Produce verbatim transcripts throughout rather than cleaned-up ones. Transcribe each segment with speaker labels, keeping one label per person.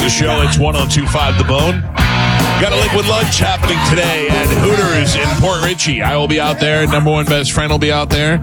Speaker 1: the show. It's one oh two point five The Bone. Got a liquid lunch happening today at Hooters in Port Richey. I will be out there. Number one best friend will be out there.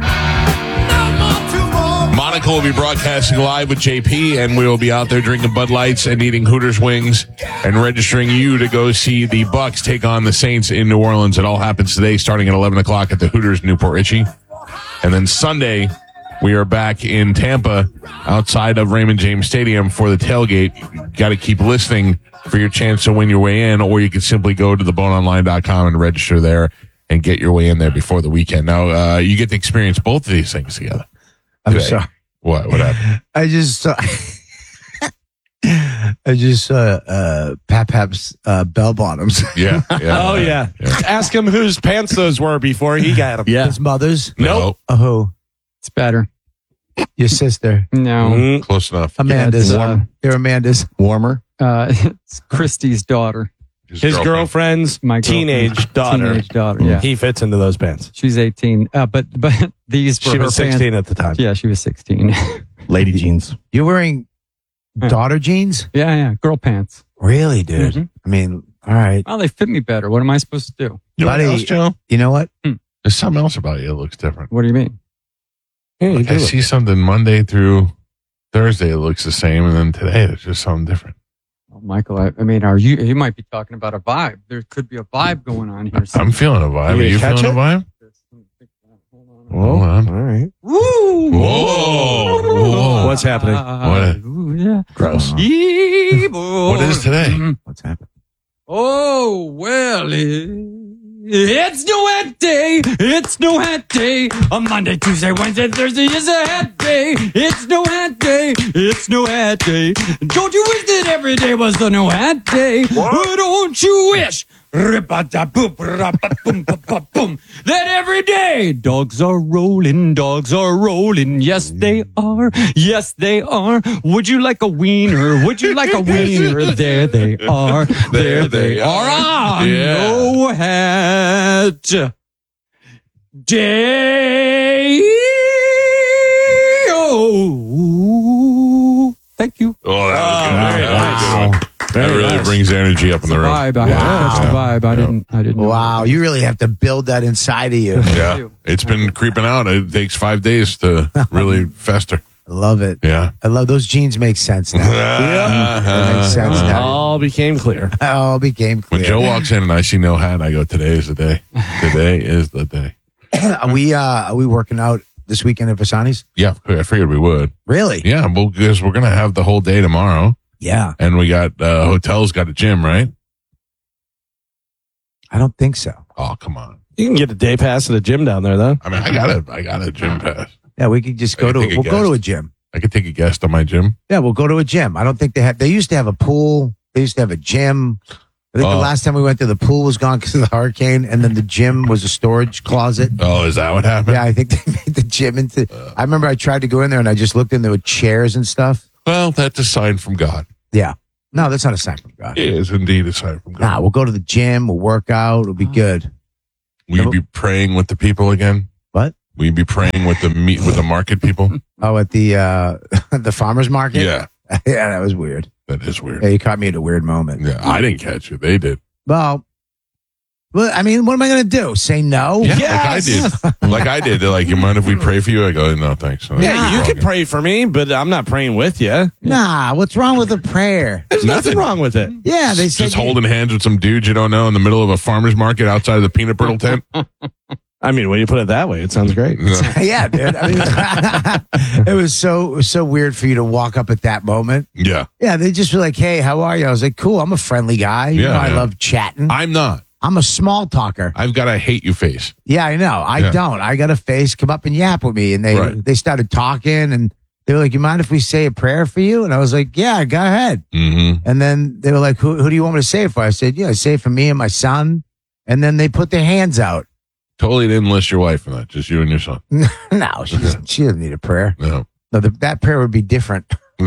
Speaker 1: Monica will be broadcasting live with J P, and we will be out there drinking Bud Lights and eating Hooters wings and registering you to go see the Bucks take on the Saints in New Orleans. It all happens today, starting at eleven o'clock at the Hooters in Newport Richey. And then Sunday, we are back in Tampa outside of Raymond James Stadium for the tailgate. Got to keep listening for your chance to win your way in, or you can simply go to the bone online dot com and register there and get your way in there before the weekend. Now, uh, you get to experience both of these things together.
Speaker 2: I'm
Speaker 1: today.
Speaker 2: sorry.
Speaker 1: What? What happened?
Speaker 2: I just saw. I just saw uh, Pap Pap's uh, bell bottoms.
Speaker 1: Yeah. yeah
Speaker 3: oh, yeah. yeah. Ask him whose pants those were before he got them.
Speaker 2: Yeah. His mother's?
Speaker 1: No.
Speaker 2: Oh, who?
Speaker 4: It's better.
Speaker 2: Your sister.
Speaker 4: No.
Speaker 1: Mm, close enough.
Speaker 2: Amanda's.
Speaker 4: Yeah, uh,
Speaker 2: They're Amanda's.
Speaker 3: Warmer.
Speaker 4: Uh, it's Christy's daughter.
Speaker 1: His,
Speaker 3: His
Speaker 1: girlfriend.
Speaker 3: girlfriend's
Speaker 4: My
Speaker 3: teenage
Speaker 4: girlfriend.
Speaker 3: daughter.
Speaker 4: Teenage daughter, yeah.
Speaker 3: He fits into those pants.
Speaker 4: She's eighteen. Uh, but but these were
Speaker 3: She
Speaker 4: her
Speaker 3: was sixteen
Speaker 4: pants.
Speaker 3: at the time.
Speaker 4: Yeah, she was sixteen.
Speaker 3: Lady jeans.
Speaker 2: You're wearing daughter jeans?
Speaker 4: yeah, yeah. Girl pants.
Speaker 2: Really, dude?
Speaker 4: Mhm.
Speaker 2: I mean, all right.
Speaker 4: Well, they fit me better. What am I supposed to do?
Speaker 1: You know what
Speaker 2: Buddy,
Speaker 1: else, Joe?
Speaker 2: You know what?
Speaker 1: There's something else about you that looks different.
Speaker 4: What do you mean?
Speaker 3: Yeah, you
Speaker 1: Like
Speaker 3: do
Speaker 1: I
Speaker 3: it.
Speaker 1: see something Monday through Thursday, it looks the same, and then today, it's just something different.
Speaker 4: Oh, Michael, I, I mean, are you? You might be talking about a vibe. There could be a vibe going on here.
Speaker 1: I'm feeling a vibe.
Speaker 3: You
Speaker 1: Are you
Speaker 3: catch
Speaker 1: feeling a vibe?
Speaker 3: Whoa.
Speaker 1: Hold on.
Speaker 3: All right.
Speaker 4: Woo!
Speaker 1: Whoa. Whoa.
Speaker 3: What's happening?
Speaker 1: What?
Speaker 4: Ooh, yeah.
Speaker 3: Gross.
Speaker 1: What is today?
Speaker 2: What's happening?
Speaker 4: Oh, well, it, it's no hat day. It's no hat day. A Monday, Tuesday, Wednesday, Thursday is a hat day. It's no hat day. It's no hat day. Don't you wish that every day was the no hat day? What? Don't you wish that every day dogs are rolling, dogs are rolling. Yes, they are. Yes, they are. Would you like a wiener? Would you like a wiener? There they are. There they are. Ah,
Speaker 1: Yeah.
Speaker 4: no hat day. Oh, thank you.
Speaker 1: Oh, that was good.
Speaker 3: very
Speaker 1: That was a
Speaker 3: nice.
Speaker 1: good one. That really
Speaker 3: nice.
Speaker 1: brings energy up in the room.
Speaker 4: Vibe. I That's the vibe. I didn't. I didn't. know.
Speaker 2: Wow, you really have to build that inside of you.
Speaker 1: Yeah. It's been creeping out. It takes five days to really fester.
Speaker 2: I love it.
Speaker 1: Yeah.
Speaker 2: I love those jeans. Make sense now. That makes sense now.
Speaker 3: All became clear.
Speaker 2: It all became
Speaker 1: When
Speaker 2: clear.
Speaker 1: Joe walks in and I see no hat, I go, today is the day. Today is the day.
Speaker 2: Are we uh, are we working out this weekend at Vasani's?
Speaker 1: Yeah, I figured we would.
Speaker 2: Really?
Speaker 1: Yeah, well, because we're going to have the whole day tomorrow.
Speaker 2: Yeah.
Speaker 1: And we got, uh, hotels got a gym, right?
Speaker 2: I don't think so.
Speaker 1: Oh, come on.
Speaker 3: You can get a day pass at the gym down there, though.
Speaker 1: I mean, I got a, I got a gym pass.
Speaker 2: Yeah, we could just
Speaker 1: I
Speaker 2: go
Speaker 1: can
Speaker 2: to
Speaker 1: take a
Speaker 2: we'll go to
Speaker 1: guess.
Speaker 2: a gym.
Speaker 1: I could take a guest on my gym.
Speaker 2: Yeah, we'll go to a gym. I don't think they have. They used to have a pool. They used to have a gym. I think
Speaker 1: Oh.
Speaker 2: the last time we went there, the pool was gone because of the hurricane, and then the gym was a storage closet.
Speaker 1: Oh, is that what happened?
Speaker 2: Yeah, I think they made the gym into. I remember I tried to go in there and I just looked in there with chairs and stuff.
Speaker 1: Well, that's a sign from God.
Speaker 2: Yeah, no, that's not a sign from God.
Speaker 1: It is indeed a sign from God.
Speaker 2: Nah, we'll go to the gym. We'll work out. It'll be good.
Speaker 1: Will you be praying with the people again?
Speaker 2: What?
Speaker 1: Will you be praying with the meet with the market people?
Speaker 2: Oh, at the uh the farmers market.
Speaker 1: Yeah,
Speaker 2: Yeah, that was weird.
Speaker 1: that is weird.
Speaker 2: Yeah, you caught me at a weird moment.
Speaker 1: Yeah, I didn't catch you. They did.
Speaker 2: Well, well, I mean, what am I going to do? Say no?
Speaker 1: Yeah,
Speaker 3: Yes.
Speaker 1: like I did. Like I did. They're like, you mind if we pray for you? I go, no, thanks.
Speaker 3: Yeah, you can pray for me, but I'm not praying with you.
Speaker 2: Nah, what's wrong with a prayer?
Speaker 3: There's nothing wrong with it.
Speaker 2: Yeah, they said
Speaker 1: Just holding hands with some dudes you don't know in the middle of a farmer's market outside of the peanut brittle tent.
Speaker 3: I mean, when you put it that way, it sounds great.
Speaker 2: Yeah, dude. I mean, it was so it was so weird for you to walk up at that moment.
Speaker 1: Yeah,
Speaker 2: Yeah, they just were like, "Hey, how are you?" I was like, "Cool. I'm a friendly guy. You
Speaker 1: Yeah,
Speaker 2: know, I
Speaker 1: yeah.
Speaker 2: love chatting.
Speaker 1: I'm not.
Speaker 2: I'm a small talker."
Speaker 1: I've got a hate you face.
Speaker 2: Yeah, I know. I
Speaker 1: Yeah.
Speaker 2: don't. I got a face. Come up and yap with me, and they
Speaker 1: Right.
Speaker 2: they started talking, and they were like, "You mind if we say a prayer for you?" And I was like, "Yeah, go ahead."
Speaker 1: Mm-hmm.
Speaker 2: And then they were like, "Who who do you want me to say it for?" I said, "Yeah, say it for me and my son." And then they put their hands out.
Speaker 1: Totally didn't list your wife in that. Just you and your son.
Speaker 2: No, she doesn't. She doesn't need a prayer.
Speaker 1: No.
Speaker 2: No, the, that prayer would be different.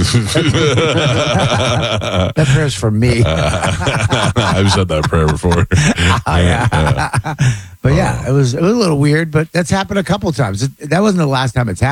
Speaker 2: That prayer's for me.
Speaker 1: I've said that prayer before.
Speaker 2: Oh, yeah. But yeah, it was it was a little weird, but that's happened a couple times. It, that wasn't the last time it's happened.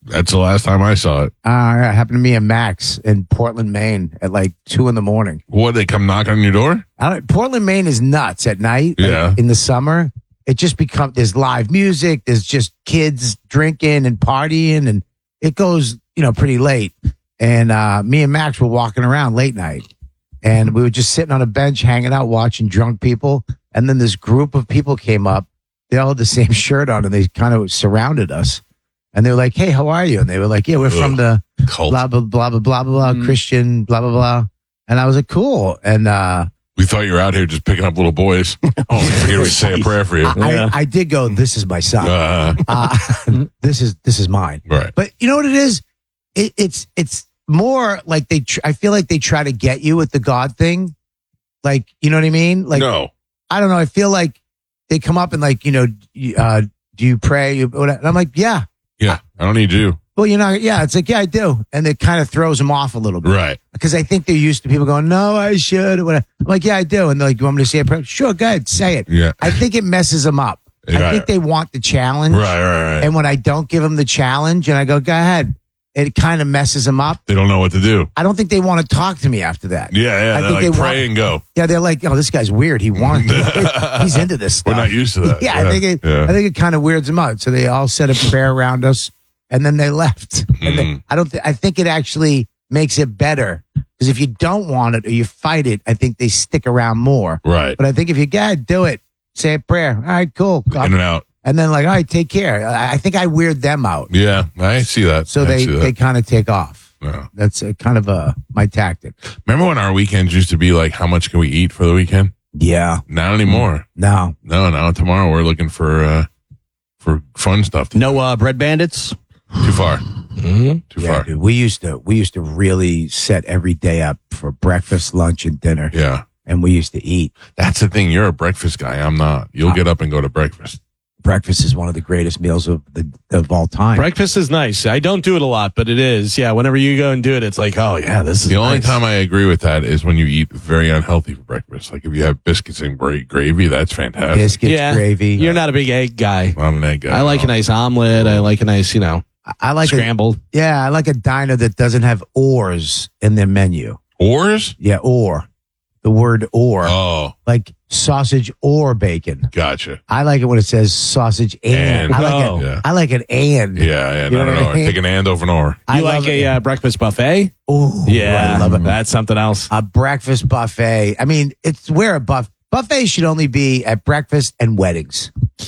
Speaker 1: That's the last time I saw it.
Speaker 2: Uh, it happened to me and Max in Portland, Maine at like two in the morning.
Speaker 1: What, they come knock on your door?
Speaker 2: I don't, Portland, Maine is nuts at night. like,
Speaker 1: Yeah.
Speaker 2: in the summer, it just becomes, there's live music. There's just kids drinking and partying, and it goes, you know, pretty late. And uh, me and Max were walking around late night, and we were just sitting on a bench hanging out, watching drunk people. And then this group of people came up. They all had the same shirt on, and they kind of surrounded us. And they were like, "Hey, how are you?" And they were like, "Yeah, we're
Speaker 1: Ugh.
Speaker 2: from the
Speaker 1: Cult.
Speaker 2: blah blah blah blah blah blah
Speaker 4: Mm.
Speaker 2: Christian blah blah blah." And I was like, "Cool." And uh,
Speaker 1: We thought you were out here just picking up little boys. Oh, here we say a prayer for you.
Speaker 2: I,
Speaker 4: Yeah.
Speaker 2: I, I did go, "This is my son.
Speaker 1: Uh,
Speaker 2: Uh, this is this is mine."
Speaker 1: right.
Speaker 2: But you know what it is? It, it's it's more like they. Tr- I feel like they try to get you with the God thing. Like, you know what I mean? Like,
Speaker 1: no.
Speaker 2: I don't know. I feel like they come up and like, you know, you- uh, do you pray? You, whatever. And I'm like, yeah.
Speaker 1: Yeah. I don't need you.
Speaker 2: Well, you know, yeah. It's like, yeah, I do. And it kind of throws them off a little bit.
Speaker 1: Right.
Speaker 2: Because I think they're used to people going, no, I should. Or whatever. I'm like, yeah, I do. And they're like, you want me to say a prayer? Sure, go ahead, say it.
Speaker 1: Yeah.
Speaker 2: I think it messes them up. I
Speaker 1: Right.
Speaker 2: think they want the challenge.
Speaker 1: Right, right, right.
Speaker 2: And when I don't give them the challenge and I go, go ahead, it kind of messes them up.
Speaker 1: They don't know what to do.
Speaker 2: I don't think they want to talk to me after that.
Speaker 1: Yeah, yeah.
Speaker 2: I
Speaker 1: They're
Speaker 2: think
Speaker 1: like,
Speaker 2: they
Speaker 1: pray
Speaker 2: want-
Speaker 1: and go.
Speaker 2: Yeah, they're like, oh, this guy's weird. He wanted to. He's into this stuff.
Speaker 1: We're not used to that.
Speaker 2: Yeah, I think it,
Speaker 1: yeah.
Speaker 2: I think it kind of weirds them out. So they all said a prayer around us, and then they left. And they,
Speaker 1: Mm.
Speaker 2: I don't. Th- I think it actually makes it better because if you don't want it or you fight it, I think they stick around more.
Speaker 1: Right.
Speaker 2: But I think if you gotta do it, say a prayer. All right, cool.
Speaker 1: In and out.
Speaker 2: And then like, all right, take care. I, I think I weird them out,
Speaker 1: Yeah, I see that.
Speaker 2: so
Speaker 1: I
Speaker 2: they
Speaker 1: see that.
Speaker 2: they kind of take off.
Speaker 1: Yeah.
Speaker 2: That's a, kind of a my tactic.
Speaker 1: Remember when our weekends used to be like, how much can we eat for the weekend?
Speaker 2: Yeah.
Speaker 1: Not anymore.
Speaker 2: No.
Speaker 1: No, no. Tomorrow we're looking for uh for fun stuff.
Speaker 3: No uh, bread bandits.
Speaker 1: Too far.
Speaker 3: Mm-hmm.
Speaker 1: Too
Speaker 2: Yeah,
Speaker 1: far.
Speaker 2: dude, we used to we used to really set every day up for breakfast, lunch, and dinner,
Speaker 1: Yeah.
Speaker 2: and we used to eat.
Speaker 1: That's the thing. You're a breakfast guy. I'm not. You'll get up and go to breakfast.
Speaker 2: Breakfast is one of the greatest meals of the of all time.
Speaker 3: Breakfast is nice. I don't do it a lot, but it is. Yeah, whenever you go and do it, it's like, oh yeah, this is
Speaker 1: The only
Speaker 3: nice.
Speaker 1: time I agree with that is when you eat very unhealthy for breakfast. Like if you have biscuits and gra- gravy, that's fantastic.
Speaker 2: Biscuits,
Speaker 3: Yeah.
Speaker 2: gravy.
Speaker 3: You're not a big egg guy.
Speaker 1: I'm an egg guy.
Speaker 3: I like a nice omelet. I like a nice, you know,
Speaker 2: I- I like a,
Speaker 3: scrambled.
Speaker 2: yeah, I like a diner that doesn't have ors in their menu.
Speaker 1: Oars?
Speaker 2: Yeah, or the word or,
Speaker 1: Oh,
Speaker 2: like sausage or bacon.
Speaker 1: gotcha.
Speaker 2: I like it when it says sausage and.
Speaker 1: And.
Speaker 2: I like
Speaker 3: Oh.
Speaker 2: it.
Speaker 1: Yeah.
Speaker 2: I like an and.
Speaker 1: Yeah, yeah.
Speaker 2: You
Speaker 1: No,
Speaker 2: know
Speaker 1: no,
Speaker 2: what
Speaker 1: no.
Speaker 2: I
Speaker 1: I
Speaker 2: mean?
Speaker 1: take an and over an or.
Speaker 2: I
Speaker 3: You like
Speaker 2: love
Speaker 3: a
Speaker 2: it.
Speaker 3: uh, breakfast buffet?
Speaker 2: Ooh,
Speaker 3: Yeah,
Speaker 2: I love it.
Speaker 3: That's something else.
Speaker 2: A breakfast buffet. I mean, it's where a buff buffet should only be at breakfast and weddings.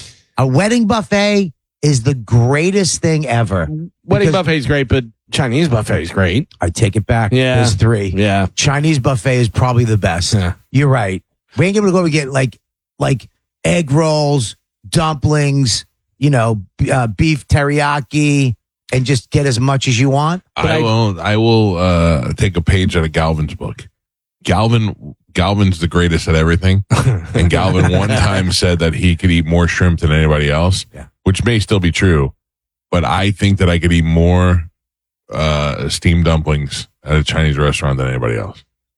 Speaker 2: A wedding buffet is the greatest thing ever.
Speaker 3: Wedding
Speaker 2: Because-
Speaker 3: buffet is great, but Chinese buffet is great.
Speaker 2: I take it back.
Speaker 3: Yeah.
Speaker 2: There's three.
Speaker 3: Yeah.
Speaker 2: Chinese buffet is probably the best.
Speaker 3: Yeah.
Speaker 2: You're right. We ain't able to go and get like like egg rolls, dumplings, you know, b- uh, beef teriyaki, and just get as much as you want. But
Speaker 1: I will. I will uh, take a page out of Galvin's book. Galvin. Galvin's the greatest at everything, and Galvin one time said that he could eat more shrimp than anybody else,
Speaker 2: Yeah.
Speaker 1: which may still be true. But I think that I could eat more uh, steamed dumplings at a Chinese restaurant than anybody else.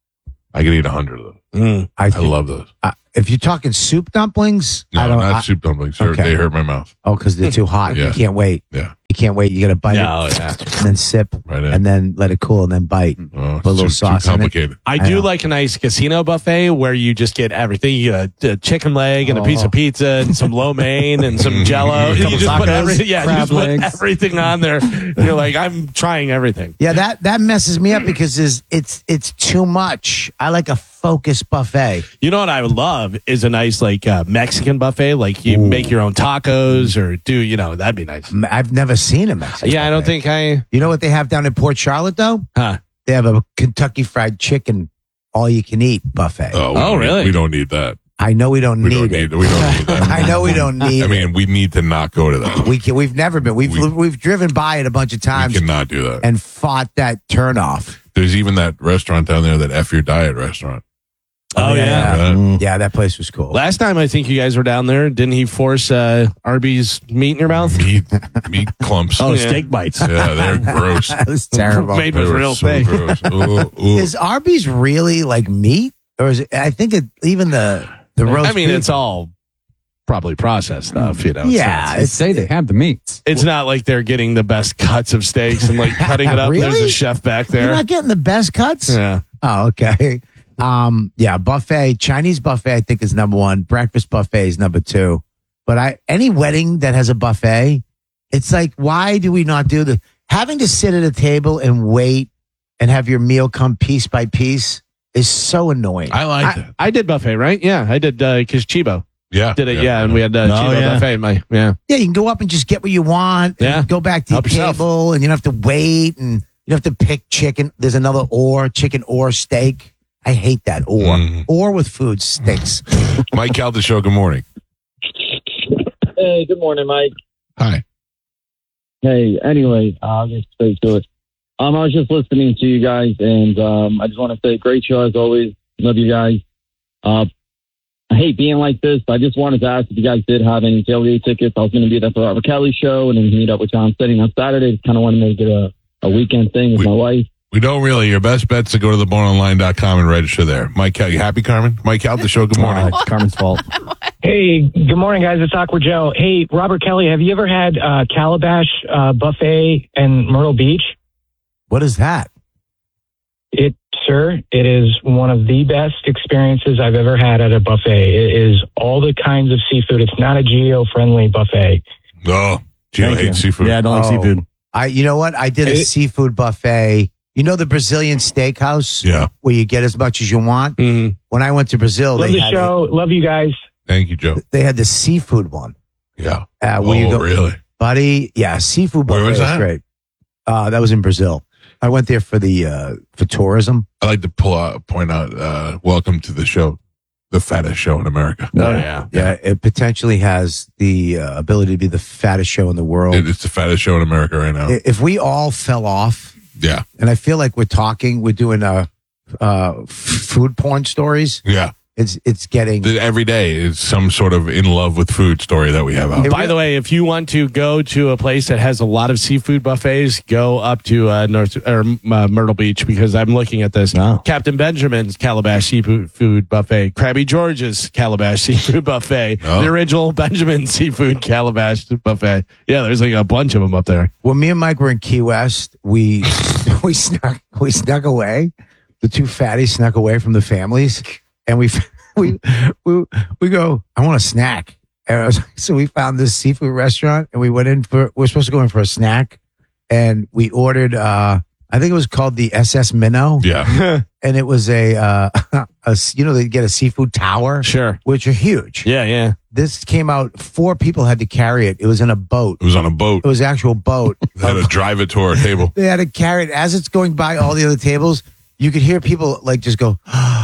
Speaker 1: I could eat a hundred of them.
Speaker 3: Mm.
Speaker 2: I,
Speaker 1: I
Speaker 2: think,
Speaker 1: love those.
Speaker 2: uh, if you're talking soup dumplings,
Speaker 1: No,
Speaker 2: I don't.
Speaker 1: not
Speaker 2: I,
Speaker 1: soup dumplings. They're-
Speaker 2: okay.
Speaker 1: They hurt my mouth.
Speaker 2: oh, because they're too hot.
Speaker 1: Yeah.
Speaker 2: You can't wait.
Speaker 1: Yeah,
Speaker 2: You can't wait. You got to bite
Speaker 3: No,
Speaker 2: it
Speaker 3: yeah.
Speaker 2: and then sip
Speaker 1: right in.
Speaker 2: and then let it cool and then bite.
Speaker 1: oh,
Speaker 2: put a little
Speaker 1: too,
Speaker 2: sauce
Speaker 1: too
Speaker 2: in it.
Speaker 1: complicated.
Speaker 3: I
Speaker 2: I
Speaker 3: do
Speaker 2: know.
Speaker 3: like a nice casino buffet where you just get everything. You get a, a chicken leg and a piece
Speaker 2: Oh.
Speaker 3: of pizza and some lo mein and some jello.
Speaker 1: Couple
Speaker 3: You just put
Speaker 4: tacos,
Speaker 3: everything, yeah, you
Speaker 4: crab
Speaker 3: just put
Speaker 4: legs.
Speaker 3: everything on there. You're like, I'm trying everything.
Speaker 2: Yeah, that that messes me up because it's it's it's too much. I like a focused buffet.
Speaker 3: You know what I would love is a nice like uh, Mexican buffet. Like you
Speaker 2: Ooh.
Speaker 3: make your own tacos or do, you know, that'd be nice.
Speaker 2: M- I've never seen a Mexican.
Speaker 3: Yeah, I don't
Speaker 2: buffet.
Speaker 3: think I,
Speaker 2: You know what they have down in Port Charlotte though?
Speaker 3: huh?
Speaker 2: They have a Kentucky Fried Chicken, all you can eat buffet.
Speaker 1: Oh, we
Speaker 3: Oh,
Speaker 1: don't need-
Speaker 3: really?
Speaker 1: we don't need that.
Speaker 2: I know we don't
Speaker 1: We
Speaker 2: need
Speaker 1: don't
Speaker 2: it.
Speaker 1: need. We don't need that.
Speaker 2: I know we don't need
Speaker 1: I mean, we need to not go to that.
Speaker 2: it. We can, we've never been. We've
Speaker 1: We-
Speaker 2: we've driven by it a bunch of
Speaker 1: We
Speaker 2: times
Speaker 1: cannot do that.
Speaker 2: and fought that turnoff.
Speaker 1: There's even that restaurant down there, that F Your Diet restaurant.
Speaker 3: Oh, yeah.
Speaker 1: Yeah.
Speaker 2: Mm. Yeah, that place was cool.
Speaker 3: Last time I think you guys were down there, didn't he force uh, Arby's meat in your mouth?
Speaker 1: Meat, meat clumps.
Speaker 3: Oh,
Speaker 1: yeah.
Speaker 3: steak bites.
Speaker 1: they're gross.
Speaker 2: That was terrible.
Speaker 3: Made
Speaker 1: They
Speaker 3: with
Speaker 1: were
Speaker 3: real
Speaker 1: so
Speaker 3: steak.
Speaker 1: gross. Ooh, ooh.
Speaker 2: Is Arby's really like meat, or is it? I think it, even the the roast.
Speaker 3: I mean,
Speaker 2: beef-
Speaker 3: it's all probably processed stuff, you know.
Speaker 2: Yeah,
Speaker 3: so
Speaker 4: They
Speaker 3: it's,
Speaker 4: say they have the meats.
Speaker 3: it's not like they're getting the best cuts of steaks and like cutting it up.
Speaker 2: Really?
Speaker 3: There's a chef back
Speaker 2: You're
Speaker 3: there.
Speaker 2: not getting the best cuts?
Speaker 3: Yeah.
Speaker 2: Oh, okay. Um, yeah, buffet, Chinese buffet, I think is number one. Breakfast buffet is number two. But I, any wedding that has a buffet, it's like, why do we not do the having to sit at a table and wait and have your meal come piece by piece is so annoying.
Speaker 1: I like
Speaker 3: I,
Speaker 1: that.
Speaker 3: I did buffet, right? Yeah, I did because Chibo
Speaker 1: Yeah.
Speaker 3: did it. Yeah, and we had uh,
Speaker 5: Oh,
Speaker 3: Chibo
Speaker 5: yeah.
Speaker 3: buffet. My yeah.
Speaker 2: Yeah, you can go up and just get what you want. And
Speaker 3: Yeah.
Speaker 2: go back to
Speaker 3: Help
Speaker 2: your
Speaker 3: yourself.
Speaker 2: table, and you don't have to wait, and you don't have to pick chicken. There's another or chicken or steak. I hate that or
Speaker 1: Mm.
Speaker 2: or with food stinks.
Speaker 1: Mike Calta Show, good morning.
Speaker 6: Hey, good morning, Mike.
Speaker 1: Hi.
Speaker 6: Hey, anyway, I'll get straight to it. Um, I was just listening to you guys, and um, I just want to say, great show as always. Love you guys. Uh, I hate being like this. I just wanted to ask if you guys did have any tailgate tickets. I was going to be there for Robert Kelly show, and then meet up with Tom Steady on Saturday. Just kind of want to make it a, a weekend thing with
Speaker 1: We-
Speaker 6: my wife.
Speaker 1: We don't really. Your best bet's to go to the born online dot com and register there. Mike Cal, you happy, Carmen? Mike Calta Show, good morning.
Speaker 5: Uh, it's Carmen's fault.
Speaker 7: Hey, good morning, guys. It's Awkward Joe. Hey, Robert Kelly, have you ever had uh, Calabash uh, Buffet in Myrtle Beach?
Speaker 2: What is that?
Speaker 7: It, sir, it is one of the best experiences I've ever had at a buffet. It is all the kinds of seafood. It's not a geo-friendly buffet.
Speaker 1: Oh, Gio
Speaker 5: Thank you.
Speaker 1: hates seafood.
Speaker 5: Yeah, I don't like
Speaker 2: Oh.
Speaker 5: seafood.
Speaker 2: I, you know what? I did a
Speaker 7: It-
Speaker 2: seafood buffet. You know the Brazilian steakhouse?
Speaker 1: Yeah.
Speaker 2: Where you get as much as you want?
Speaker 3: Mhm.
Speaker 2: When I went to Brazil,
Speaker 7: Love
Speaker 2: they
Speaker 7: the
Speaker 2: had,
Speaker 7: show. Love you guys.
Speaker 1: Thank you, Joe.
Speaker 2: they had the seafood one.
Speaker 1: Yeah.
Speaker 2: Uh,
Speaker 1: Oh,
Speaker 2: where you go,
Speaker 1: really?
Speaker 2: buddy? Yeah, seafood
Speaker 1: Where
Speaker 2: buffet
Speaker 1: was that?
Speaker 2: great. Uh, that was in Brazil. I went there for the uh, for tourism.
Speaker 1: I like to pull out, point out, uh, welcome to the show, the fattest show in America.
Speaker 3: Oh yeah.
Speaker 2: Yeah, it potentially has the uh, ability to be the fattest show in the world.
Speaker 1: It- It's the fattest show in America right now.
Speaker 2: I- if we all fell off,
Speaker 1: Yeah.
Speaker 2: and I feel like we're talking, we're doing uh, uh, f- food porn stories.
Speaker 1: Yeah.
Speaker 2: It's it's getting.
Speaker 1: The- Every day is some sort of in love with food story that we have out.
Speaker 2: It
Speaker 3: By
Speaker 2: really-
Speaker 3: the way, if you want to go to a place that has a lot of seafood buffets, go up to uh, North or uh, Myrtle Beach because I'm looking at this.
Speaker 5: Oh.
Speaker 3: Captain Benjamin's Calabash Seafood Food Buffet, Krabby George's Calabash Seafood Buffet,
Speaker 1: Oh.
Speaker 3: the original Benjamin Seafood Calabash Buffet. Yeah, there's like a bunch of them up there.
Speaker 2: When me and Mike were in Key West, we we snuck we snuck away. The two fatties snuck away from the families, and we we we we go. I want a snack. And I was, so we found this seafood restaurant, and we went in for. We were supposed to go in for a snack, and we ordered. uh I think it was called the S S Minnow,
Speaker 1: Yeah.
Speaker 2: and it was a, uh, a s- you know they get a seafood tower,
Speaker 3: Sure.
Speaker 2: which are huge.
Speaker 3: Yeah, yeah.
Speaker 2: This came out. Four people had to carry it. It was in a boat.
Speaker 1: It was on a boat.
Speaker 2: It was actual boat.
Speaker 1: They had to drive it to our table.
Speaker 2: They had to carry it as it's going by all the other tables. You could hear people like just go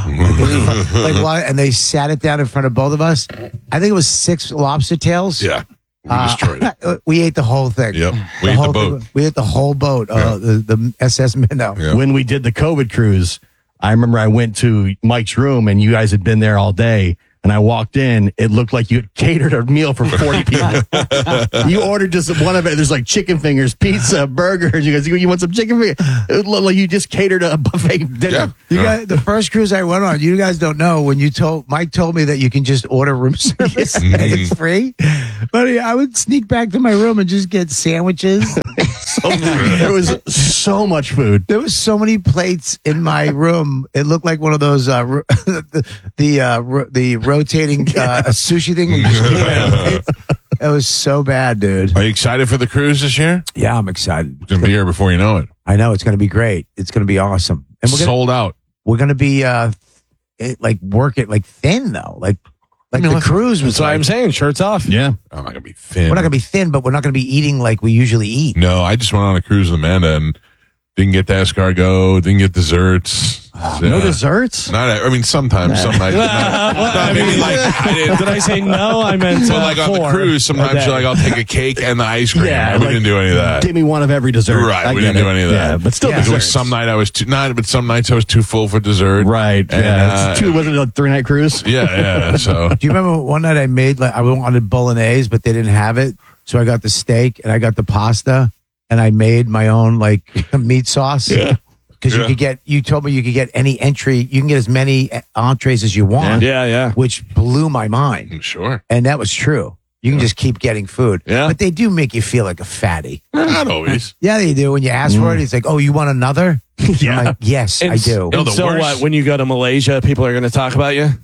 Speaker 2: like why? And they sat it down in front of both of us. I think it was six lobster tails.
Speaker 1: Yeah. We
Speaker 2: Uh,
Speaker 1: destroyed it.
Speaker 2: we ate the whole thing.
Speaker 1: Yep. We ate
Speaker 2: whole
Speaker 1: the boat.
Speaker 2: thing. We ate the whole boat. Uh, the, the S S Minnow.
Speaker 1: Yeah.
Speaker 5: When we did the COVID cruise, I remember I went to Mike's room and you guys had been there all day. And I walked in, it looked like you had catered a meal for forty people. You ordered just one of it. There's like chicken fingers, pizza, burgers. You guys, you want some chicken fingers? It looked like you just catered a buffet dinner.
Speaker 1: Yeah.
Speaker 2: You
Speaker 1: Yeah.
Speaker 2: guys, the first cruise I went on, you guys don't know when you told Mike told me that you can just order room service and it's free. But I would sneak back to my room and just get sandwiches.
Speaker 5: So, there was so much food.
Speaker 2: There was so many plates in my room. It looked like one of those uh, ro- the the, uh, ro- the rotating uh, sushi thing. We just keep it. It was so bad, dude.
Speaker 1: Are you excited for the cruise this year?
Speaker 2: Yeah, I'm excited.
Speaker 1: It's going to be here before you know it.
Speaker 2: I know it's going to be great. It's going to be awesome, and we're gonna,
Speaker 1: Sold out.
Speaker 2: we're going to be uh, it, like work it like thin though, like like
Speaker 1: I mean,
Speaker 2: the cruise was.
Speaker 3: That's what
Speaker 2: Like,
Speaker 3: I'm saying. Shirts off.
Speaker 5: Yeah.
Speaker 1: I'm not going to be thin.
Speaker 2: we're not going to be thin, but we're not going to be eating like we usually eat.
Speaker 1: No, I just went on a cruise with Amanda and didn't get the escargot, didn't get desserts.
Speaker 5: No
Speaker 1: Uh,
Speaker 5: desserts?
Speaker 1: Not, I mean, sometimes, some nights. Not,
Speaker 3: Well,
Speaker 1: not
Speaker 3: I
Speaker 1: maybe
Speaker 3: mean,
Speaker 1: like, I didn't.
Speaker 3: Did I say no? I meant
Speaker 1: So
Speaker 3: uh,
Speaker 1: like on the
Speaker 3: four
Speaker 1: cruise, sometimes
Speaker 3: a day.
Speaker 1: you're like, I'll take a cake and the ice cream.
Speaker 5: Yeah,
Speaker 1: we
Speaker 5: like-
Speaker 1: didn't do any of that.
Speaker 5: Give me one of every dessert.
Speaker 1: Right,
Speaker 5: I
Speaker 1: we
Speaker 5: get
Speaker 1: didn't do
Speaker 5: it.
Speaker 1: any of that.
Speaker 5: Yeah, but still
Speaker 2: Yeah.
Speaker 1: There was
Speaker 5: desserts.
Speaker 1: some night I was too, not, but some nights I was too full for dessert.
Speaker 5: Right.
Speaker 1: And,
Speaker 5: yeah.
Speaker 1: uh,
Speaker 5: It's two, was it a three night cruise?
Speaker 1: Yeah, yeah. So
Speaker 2: Do you remember one night I made like I wanted bolognese, but they didn't have it, so I got the steak and I got the pasta, and I made my own like meat sauce.
Speaker 1: Yeah.
Speaker 2: because
Speaker 1: Yeah.
Speaker 2: you could get. You told me you could get any entry. You can get as many entrees as you want.
Speaker 3: Yeah, yeah.
Speaker 2: Which blew my mind,
Speaker 1: Sure.
Speaker 2: and that was true. You can just keep getting food.
Speaker 3: Yeah.
Speaker 2: But they do make you feel like a fatty.
Speaker 1: Not always.
Speaker 2: Yeah, they do. When you ask for it, it's like, oh, you want another?
Speaker 5: Yeah.
Speaker 2: I'm like, yes,
Speaker 3: And
Speaker 2: I do.
Speaker 1: No, the
Speaker 3: so
Speaker 1: worst-
Speaker 3: what? When you go to Malaysia, people are going to talk about you.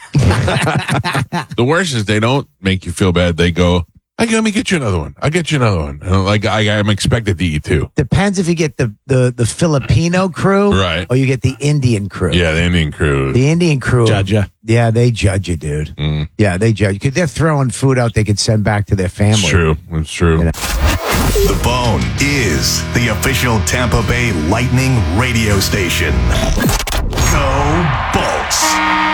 Speaker 1: The worst is they don't make you feel bad. They go, "I let me get you another one. I'll get you another one." And like I, I'm expected to eat too.
Speaker 2: Depends if you get the, the, the Filipino crew
Speaker 1: Right.
Speaker 2: or you get the Indian crew.
Speaker 1: Yeah, the Indian crew.
Speaker 2: The Indian crew.
Speaker 3: Judge ya.
Speaker 2: Yeah, they judge you, dude.
Speaker 1: Mm.
Speaker 2: Yeah, they judge you. Because they're throwing food out they could send back to their family.
Speaker 1: It's true. It's true.
Speaker 2: You know.
Speaker 8: The Bone is the official Tampa Bay Lightning radio station. Go Bolts.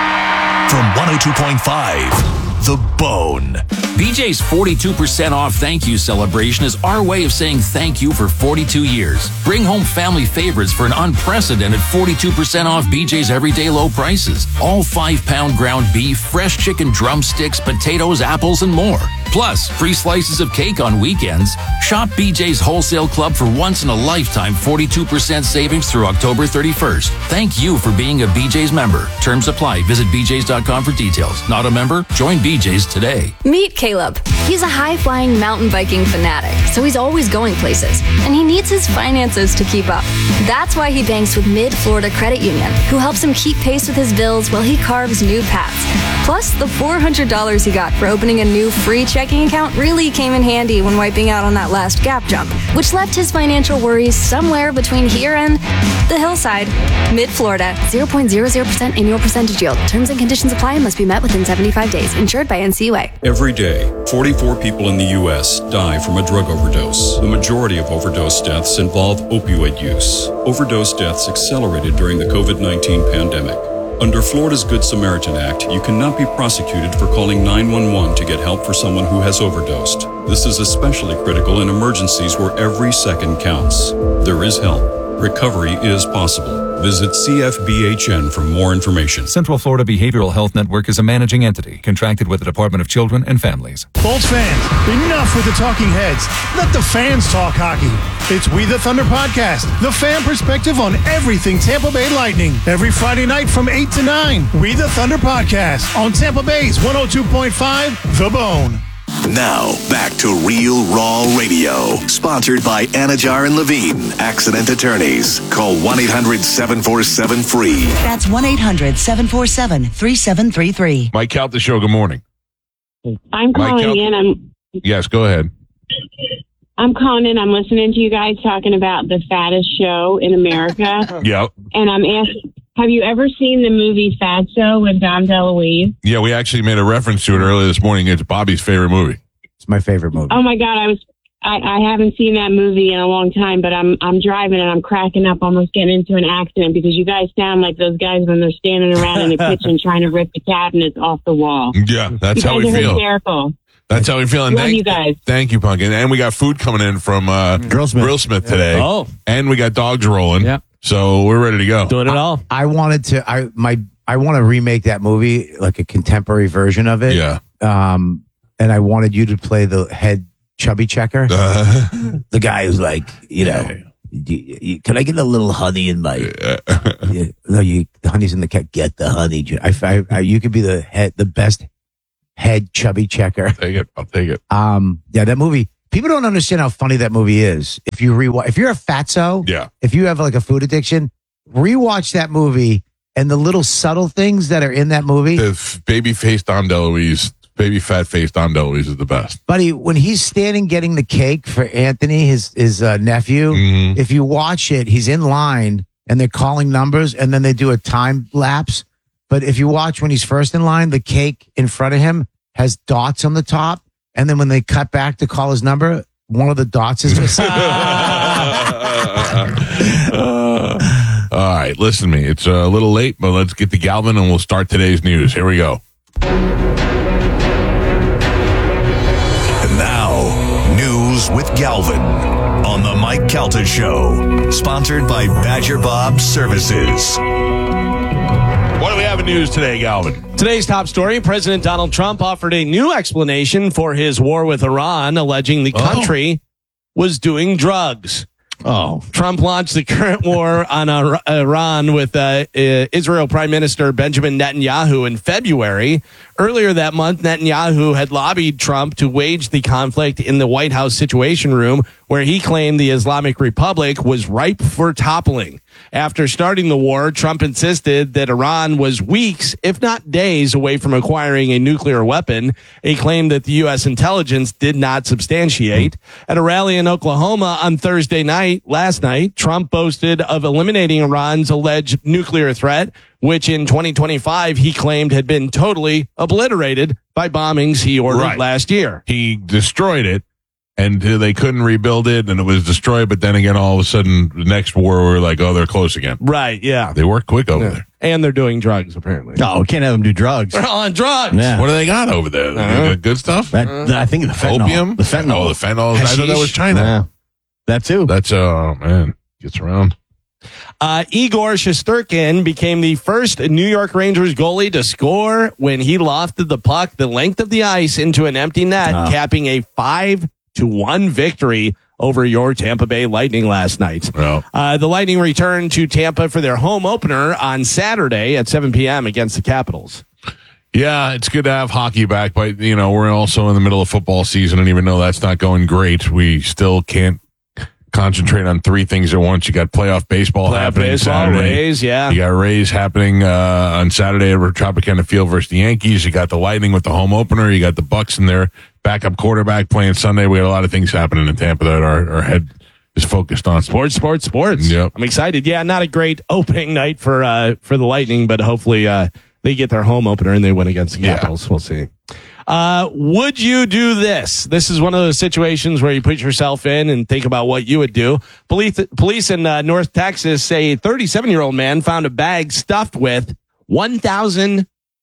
Speaker 8: From one oh two point five, The Bone.
Speaker 9: B J's forty-two percent off thank you celebration is our way of saying thank you for forty-two years. Bring home family favorites for an unprecedented forty-two percent off B J's everyday low prices. All five pound ground beef, fresh chicken drumsticks, potatoes, apples, and more. Plus, free slices of cake on weekends. Shop B J's Wholesale Club for once in a lifetime forty-two percent savings through October thirty-first. Thank you for being a B J's member. Terms apply. Visit b j's dot com for details. Not a member? Join B J's today.
Speaker 10: Meet Caleb. He's a high-flying mountain biking fanatic, so he's always going places, and he needs his finances to keep up. That's why he banks with Mid-Florida Credit Union, who helps him keep pace with his bills while he carves new paths. Plus, the four hundred dollars he got for opening a new free checking account really came in handy when wiping out on that last gap jump, which left his financial worries somewhere between here and the hillside. Mid-Florida, zero point zero zero percent annual percentage yield. Terms and conditions apply and must be met within seventy-five days. Insured by N C U A.
Speaker 11: Every day, forty-four people in the U S die from a drug overdose. The majority of overdose deaths involve opioid use. Overdose deaths accelerated during the COVID nineteen pandemic. Under Florida's Good Samaritan Act, you cannot be prosecuted for calling nine one one to get help for someone who has overdosed. This is especially critical in emergencies where every second counts. There is help. Recovery is possible. Visit C F B H N for more information.
Speaker 12: Central Florida Behavioral Health Network is a managing entity contracted with the Department of Children and Families.
Speaker 13: Bolts fans, enough with the talking heads. Let the fans talk hockey. It's We the Thunder Podcast, the fan perspective on everything Tampa Bay Lightning. Every Friday night from eight to nine. We the Thunder Podcast on Tampa Bay's one oh two point five, The Bone.
Speaker 8: Now, back to Real Raw Radio. Sponsored by Anajar and Levine, Accident Attorneys. Call one eight hundred seven four seven free.
Speaker 14: That's one eight hundred seven four seven three seven three three.
Speaker 1: Mike Calta Show, good morning.
Speaker 15: I'm calling
Speaker 1: Cal-
Speaker 15: in. I'm
Speaker 1: Yes, go ahead.
Speaker 15: I'm calling in. I'm listening to you guys talking about the fattest show in America.
Speaker 1: Yep.
Speaker 15: And I'm asking, have you ever seen the movie Fatso with Dom DeLuise?
Speaker 1: Yeah, we actually made a reference to it earlier this morning. It's Bobby's favorite movie.
Speaker 2: It's my favorite movie.
Speaker 15: Oh my God, I was I, I haven't seen that movie in a long time, but I'm I'm driving and I'm cracking up, almost getting into an accident because you guys sound like those guys when they're standing around in the kitchen trying to rip the cabinets off the wall.
Speaker 1: Yeah, that's
Speaker 15: you
Speaker 1: how
Speaker 15: guys
Speaker 1: we
Speaker 15: are
Speaker 1: feel.
Speaker 15: hysterical.
Speaker 1: That's how we feel. And
Speaker 15: Love
Speaker 1: thank
Speaker 15: you guys.
Speaker 1: Thank you, Pumpkin. And we got food coming in from uh,
Speaker 5: Grillsmith.
Speaker 1: Grillsmith today.
Speaker 3: Oh.
Speaker 1: And we got dogs rolling.
Speaker 3: Yeah.
Speaker 1: So we're ready to go.
Speaker 3: Doing it all.
Speaker 2: I wanted to. I my. I want to remake that movie, like a contemporary version of it.
Speaker 1: Yeah.
Speaker 2: Um, and I wanted you to play the head chubby checker,
Speaker 1: Uh,
Speaker 2: the guy who's like, you know, you, you, can I get a little honey in my? You, no, you. The honey's in the cat. Get the honey. I, I, I, you could be the head, the best head chubby checker.
Speaker 1: take it. I'll take it.
Speaker 2: Um, yeah, that movie. People don't understand how funny that movie is. If you rewatch, if you're a fatso,
Speaker 1: Yeah.
Speaker 2: if you have like a food addiction, rewatch that movie and the little subtle things that are in that movie.
Speaker 1: The f- baby face Dom DeLuise, baby fat face Dom DeLuise is the best.
Speaker 2: Buddy, when he's standing getting the cake for Anthony, his his uh, nephew,
Speaker 1: Mhm.
Speaker 2: if you watch it, he's in line and they're calling numbers and then they do a time lapse. But if you watch when he's first in line, the cake in front of him has dots on the top. And then when they cut back to call his number, one of the dots is missing.
Speaker 1: All right, listen to me. It's a little late, but let's get to Galvin and we'll start today's news. Here we go.
Speaker 8: And now, news with Galvin on the Mike Calta Show. Sponsored by Badger Bob Services.
Speaker 1: What do we have in news today, Galvin?
Speaker 3: Today's top story, President Donald Trump offered a new explanation for his war with Iran, alleging the country was doing drugs.
Speaker 5: Oh,
Speaker 3: Trump launched the current war on Ar- Iran with uh, uh, Israel Prime Minister Benjamin Netanyahu in February. Earlier that month, Netanyahu had lobbied Trump to wage the conflict in the White House Situation Room, where he claimed the Islamic Republic was ripe for toppling. After starting the war, Trump insisted that Iran was weeks, if not days, away from acquiring a nuclear weapon, a claim that the U S intelligence did not substantiate. At a rally in Oklahoma on Thursday night, last night, Trump boasted of eliminating Iran's alleged nuclear threat, which in twenty twenty-five he claimed had been totally obliterated by bombings he ordered
Speaker 1: Right.
Speaker 3: last year.
Speaker 1: He destroyed it, and they couldn't rebuild it, and it was destroyed. But then again, all of a sudden, the next war, we were like, oh, they're close again.
Speaker 3: Right, yeah.
Speaker 1: They work quick over
Speaker 3: Yeah.
Speaker 1: there.
Speaker 3: And they're doing drugs, apparently.
Speaker 5: No, we can't have them do drugs.
Speaker 3: They're all on drugs.
Speaker 5: Yeah.
Speaker 1: What do they got over there? They
Speaker 3: Uh-huh.
Speaker 1: got good stuff?
Speaker 5: That, that- I think the fentanyl.
Speaker 1: Opium?
Speaker 5: The fentanyl.
Speaker 1: Oh, the fentanyl. I thought that was China.
Speaker 5: Yeah. That too.
Speaker 1: That's, uh, man, gets around.
Speaker 3: Uh, Igor Shesterkin became the first New York Rangers goalie to score when he lofted the puck the length of the ice into an empty net,
Speaker 5: Oh.
Speaker 3: capping a five to one victory over your Tampa Bay Lightning last night.
Speaker 1: Well,
Speaker 3: Uh, the Lightning returned to Tampa for their home opener on Saturday at seven p.m. against the Capitals.
Speaker 1: yeah, it's good to have hockey back, but, you know, we're also in the middle of football season, and even though that's not going great, we still can't concentrate on three things at once. You got playoff baseball
Speaker 3: Playoff
Speaker 1: happening
Speaker 3: baseball,
Speaker 1: Saturday.
Speaker 3: Rays, yeah.
Speaker 1: You got Rays happening uh, on Saturday at Tropicana Field versus the Yankees. You got the Lightning with the home opener. You got the Bucks and their backup quarterback playing Sunday. We got a lot of things happening in Tampa that our, our head is focused on.
Speaker 3: Sports, sports, sports.
Speaker 1: Yep.
Speaker 3: I'm excited. Yeah, not a great opening night for uh, for the Lightning, but hopefully uh, they get their home opener and they win against the
Speaker 1: Yeah.
Speaker 3: Capitals. We'll see. Uh, would you do this? This is one of those situations where you put yourself in and think about what you would do. Police, police in uh, North Texas say a thirty-seven-year-old man found a bag stuffed with one thousand,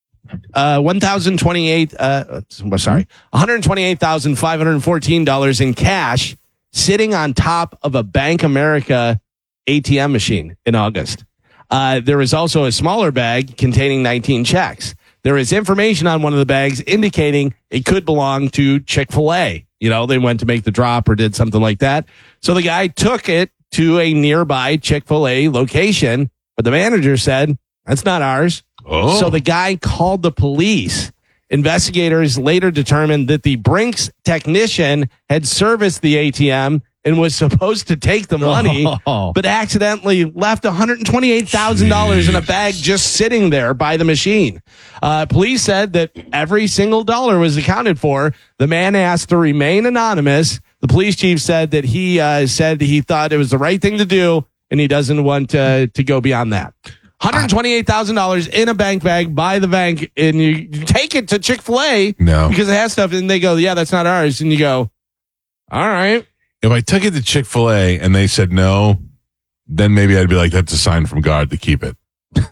Speaker 3: uh, one thousand twenty-eight, uh, sorry, one hundred twenty-eight thousand five hundred fourteen dollars in cash sitting on top of a Bank America A T M machine in August. Uh, there was also a smaller bag containing nineteen checks. There is information on one of the bags indicating it could belong to Chick-fil-A. You know, they went to make the drop or did something like that. So the guy took it to a nearby Chick-fil-A location, but the manager said, that's not ours.
Speaker 1: Oh.
Speaker 3: So the guy called the police. Investigators later determined that the Brinks technician had serviced the A T M and was supposed to take the money,
Speaker 5: Oh.
Speaker 3: but accidentally left one hundred twenty-eight thousand dollars in a bag just sitting there by the machine. Uh, police said that every single dollar was accounted for. The man asked to remain anonymous. The police chief said that he uh, said he thought it was the right thing to do, and he doesn't want to, to go beyond that. one hundred twenty-eight thousand dollars in a bank bag by the bank, and you, you take it to Chick-fil-A
Speaker 1: No.
Speaker 3: because it has stuff, and they go, yeah, that's not ours. And you go, all right.
Speaker 1: If I took it to Chick-fil-A and they said no, then maybe I'd be like, that's a sign from God to keep it.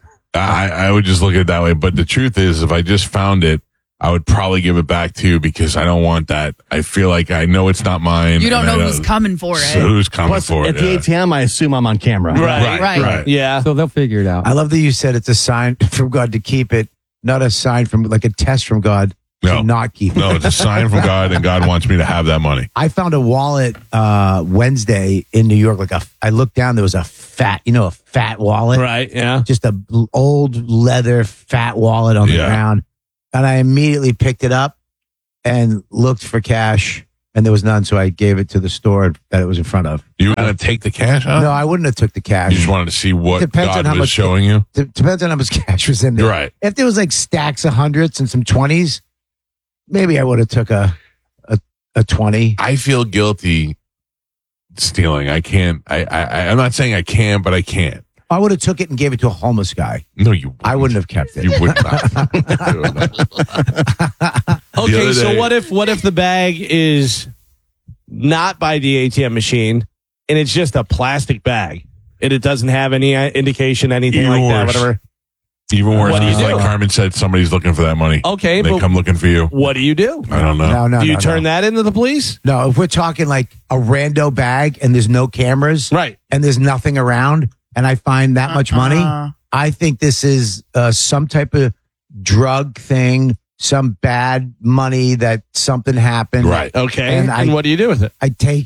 Speaker 1: I, I would just look at it that way. But the truth is, if I just found it, I would probably give it back to you because I don't want that. I feel like I know it's not mine.
Speaker 16: You don't
Speaker 1: and I
Speaker 16: know who's coming for it.
Speaker 1: So who's coming
Speaker 5: Plus,
Speaker 1: for
Speaker 5: at
Speaker 1: it?
Speaker 5: the
Speaker 1: yeah.
Speaker 5: A T M, I assume I'm on camera.
Speaker 1: Right,
Speaker 16: Right.
Speaker 1: right.
Speaker 3: Yeah.
Speaker 4: So they'll figure it out.
Speaker 2: I love that you said it's a sign from God to keep it, not a sign from like a test from God
Speaker 1: No.
Speaker 2: to not keep it.
Speaker 1: No, it's a sign from God, and God wants me to have that money.
Speaker 2: I found a wallet uh, Wednesday in New York. Like a, I looked down, there was a fat, you know, a fat wallet,
Speaker 3: Right. Yeah.
Speaker 2: just a l- old leather fat wallet on the
Speaker 1: Yeah.
Speaker 2: ground, and I immediately picked it up and looked for cash, and there was none. So I gave it to the store that it was in front of.
Speaker 1: You were going to take the cash out?
Speaker 2: No, I wouldn't have took the cash.
Speaker 1: You just wanted to see what
Speaker 2: Depends on
Speaker 1: God
Speaker 2: how
Speaker 1: was
Speaker 2: much-
Speaker 1: showing you?
Speaker 2: D- depends on how much cash was in there.
Speaker 1: You're right.
Speaker 2: If there was like stacks of hundreds and some twenties, maybe I would have took a a, a twenty.
Speaker 1: I feel guilty stealing. I can't. I, I. I'm not saying I can, but I can't.
Speaker 2: I would have took it and gave it to a homeless guy.
Speaker 1: No, you. Wouldn't.
Speaker 2: I wouldn't have kept it.
Speaker 1: You would not.
Speaker 3: Okay,
Speaker 1: other
Speaker 3: so
Speaker 1: day-
Speaker 3: what if what if the bag is not by the A T M machine and it's just a plastic bag and it doesn't have any uh, indication, anything
Speaker 1: Even
Speaker 3: like that,
Speaker 1: worse.
Speaker 3: whatever?
Speaker 1: Even worse,
Speaker 3: What do you
Speaker 1: it's
Speaker 3: do?
Speaker 1: like Carmen said, somebody's looking for that money.
Speaker 3: Okay,
Speaker 1: they
Speaker 3: but
Speaker 1: come looking for you.
Speaker 3: what do you do?
Speaker 1: I don't know.
Speaker 2: No, no,
Speaker 3: do you
Speaker 2: no,
Speaker 3: turn
Speaker 2: no.
Speaker 3: that into the police?
Speaker 2: No, if we're talking like a rando bag and there's no cameras,
Speaker 3: Right.
Speaker 2: and there's nothing around, and I find that much money,
Speaker 16: Uh-uh.
Speaker 2: I think this is uh, some type of drug thing, some bad money that something happened.
Speaker 1: Right.
Speaker 3: Okay,
Speaker 2: And
Speaker 3: and,
Speaker 2: I-
Speaker 3: what do you do with it?
Speaker 2: I take it.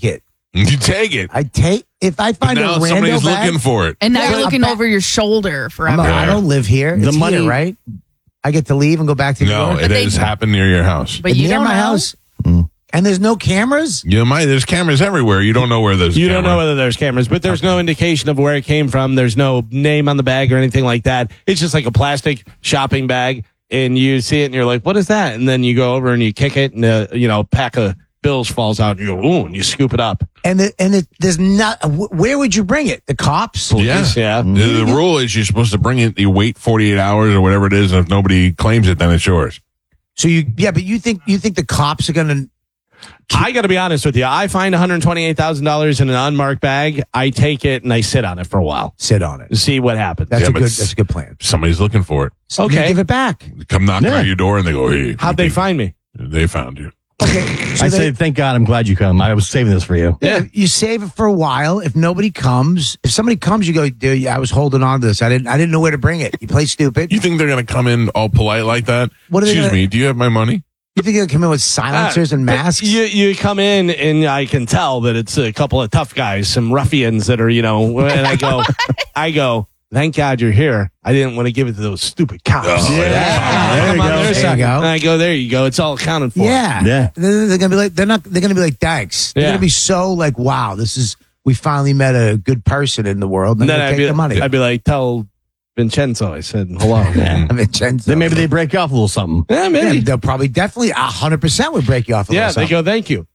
Speaker 1: You take it.
Speaker 2: I take if I
Speaker 1: But
Speaker 2: find
Speaker 1: now
Speaker 2: a rando
Speaker 1: somebody's
Speaker 2: bag,
Speaker 1: looking for it.
Speaker 16: And now
Speaker 2: Yeah,
Speaker 16: you're
Speaker 2: a
Speaker 16: looking
Speaker 2: ba-
Speaker 16: over your shoulder
Speaker 2: I'm
Speaker 16: forever.
Speaker 2: not- I don't live here.
Speaker 5: The
Speaker 2: It's
Speaker 5: money-
Speaker 2: here, right? I get to leave and go back to New
Speaker 1: No,
Speaker 2: York.
Speaker 1: it
Speaker 16: they-
Speaker 1: has happened near your house.
Speaker 16: But you
Speaker 2: near
Speaker 16: don't
Speaker 2: my
Speaker 16: know?
Speaker 2: house, and there's no cameras.
Speaker 1: You might. There's cameras everywhere. You don't know where there's.
Speaker 3: You
Speaker 1: a
Speaker 3: don't
Speaker 1: camera.
Speaker 3: know whether there's cameras, but there's no indication of where it came from. There's no name on the bag or anything like that. It's just like a plastic shopping bag, and you see it, and you're like, "What is that?" And then you go over and you kick it, and uh, you know, a pack of bills falls out, and you go, "Ooh!" and you scoop it up.
Speaker 2: And it, and it, there's not. wh- Where would you bring it? The cops?
Speaker 1: Yeah.
Speaker 3: Yeah.
Speaker 1: The, the rule is you're supposed to bring it. You wait forty-eight hours or whatever it is, and if nobody claims it, then it's yours.
Speaker 2: So you, yeah, but you think you think the cops are gonna?
Speaker 3: I got to be honest with you. I find one hundred twenty-eight thousand dollars in an unmarked bag. I take it and I sit on it for a while.
Speaker 2: Sit on it.
Speaker 3: See what happens.
Speaker 2: That's
Speaker 1: Yeah,
Speaker 2: a
Speaker 1: but
Speaker 2: good.
Speaker 1: s-
Speaker 2: That's a good plan.
Speaker 1: Somebody's looking for it.
Speaker 2: So
Speaker 3: Okay.
Speaker 2: you give it back.
Speaker 1: Come knocking
Speaker 5: Yeah.
Speaker 1: on your door, and they go, "Hey,
Speaker 3: How'd they find me?
Speaker 1: They found you."
Speaker 2: Okay. So
Speaker 5: I
Speaker 2: they-
Speaker 5: say, thank God, I'm glad you come. I was saving this for you.
Speaker 2: Yeah, you save it for a while. If nobody comes, if somebody comes, you go, dude, I was holding on to this. I didn't, I didn't know where to bring it. You play stupid.
Speaker 1: You think they're going to come in all polite like that?
Speaker 2: What are they
Speaker 1: Excuse
Speaker 2: gonna-
Speaker 1: me. Do you have my money?
Speaker 2: You think they'll come in with silencers and masks?
Speaker 3: You you come in and I can tell that it's a couple of tough guys, some ruffians that are, you know, and I go, I go, thank God you're here. I didn't want to give it to those stupid cops.
Speaker 1: Oh,
Speaker 2: Yeah.
Speaker 3: Come
Speaker 2: There
Speaker 3: on,
Speaker 2: you go.
Speaker 3: there's
Speaker 2: There you
Speaker 3: some-
Speaker 2: go.
Speaker 3: And I go, there you go. It's all accounted for.
Speaker 2: Yeah.
Speaker 5: Yeah.
Speaker 2: They're, they're gonna be like, they're not. They're gonna be like, thanks. They're
Speaker 3: Yeah.
Speaker 2: gonna be so like, wow, this is. We finally met a good person in the world.
Speaker 3: And
Speaker 2: And
Speaker 3: then
Speaker 2: then
Speaker 3: I'd
Speaker 2: take
Speaker 3: be,
Speaker 2: the money.
Speaker 3: I'd be like, tell Vincenzo I said hello.
Speaker 2: I mean, Vincenzo.
Speaker 5: Then maybe they break off a little something.
Speaker 3: Yeah,
Speaker 2: Yeah,
Speaker 3: maybe.
Speaker 2: they'll probably definitely a hundred percent would break you off. A
Speaker 3: Yeah,
Speaker 2: little
Speaker 3: they go, thank you.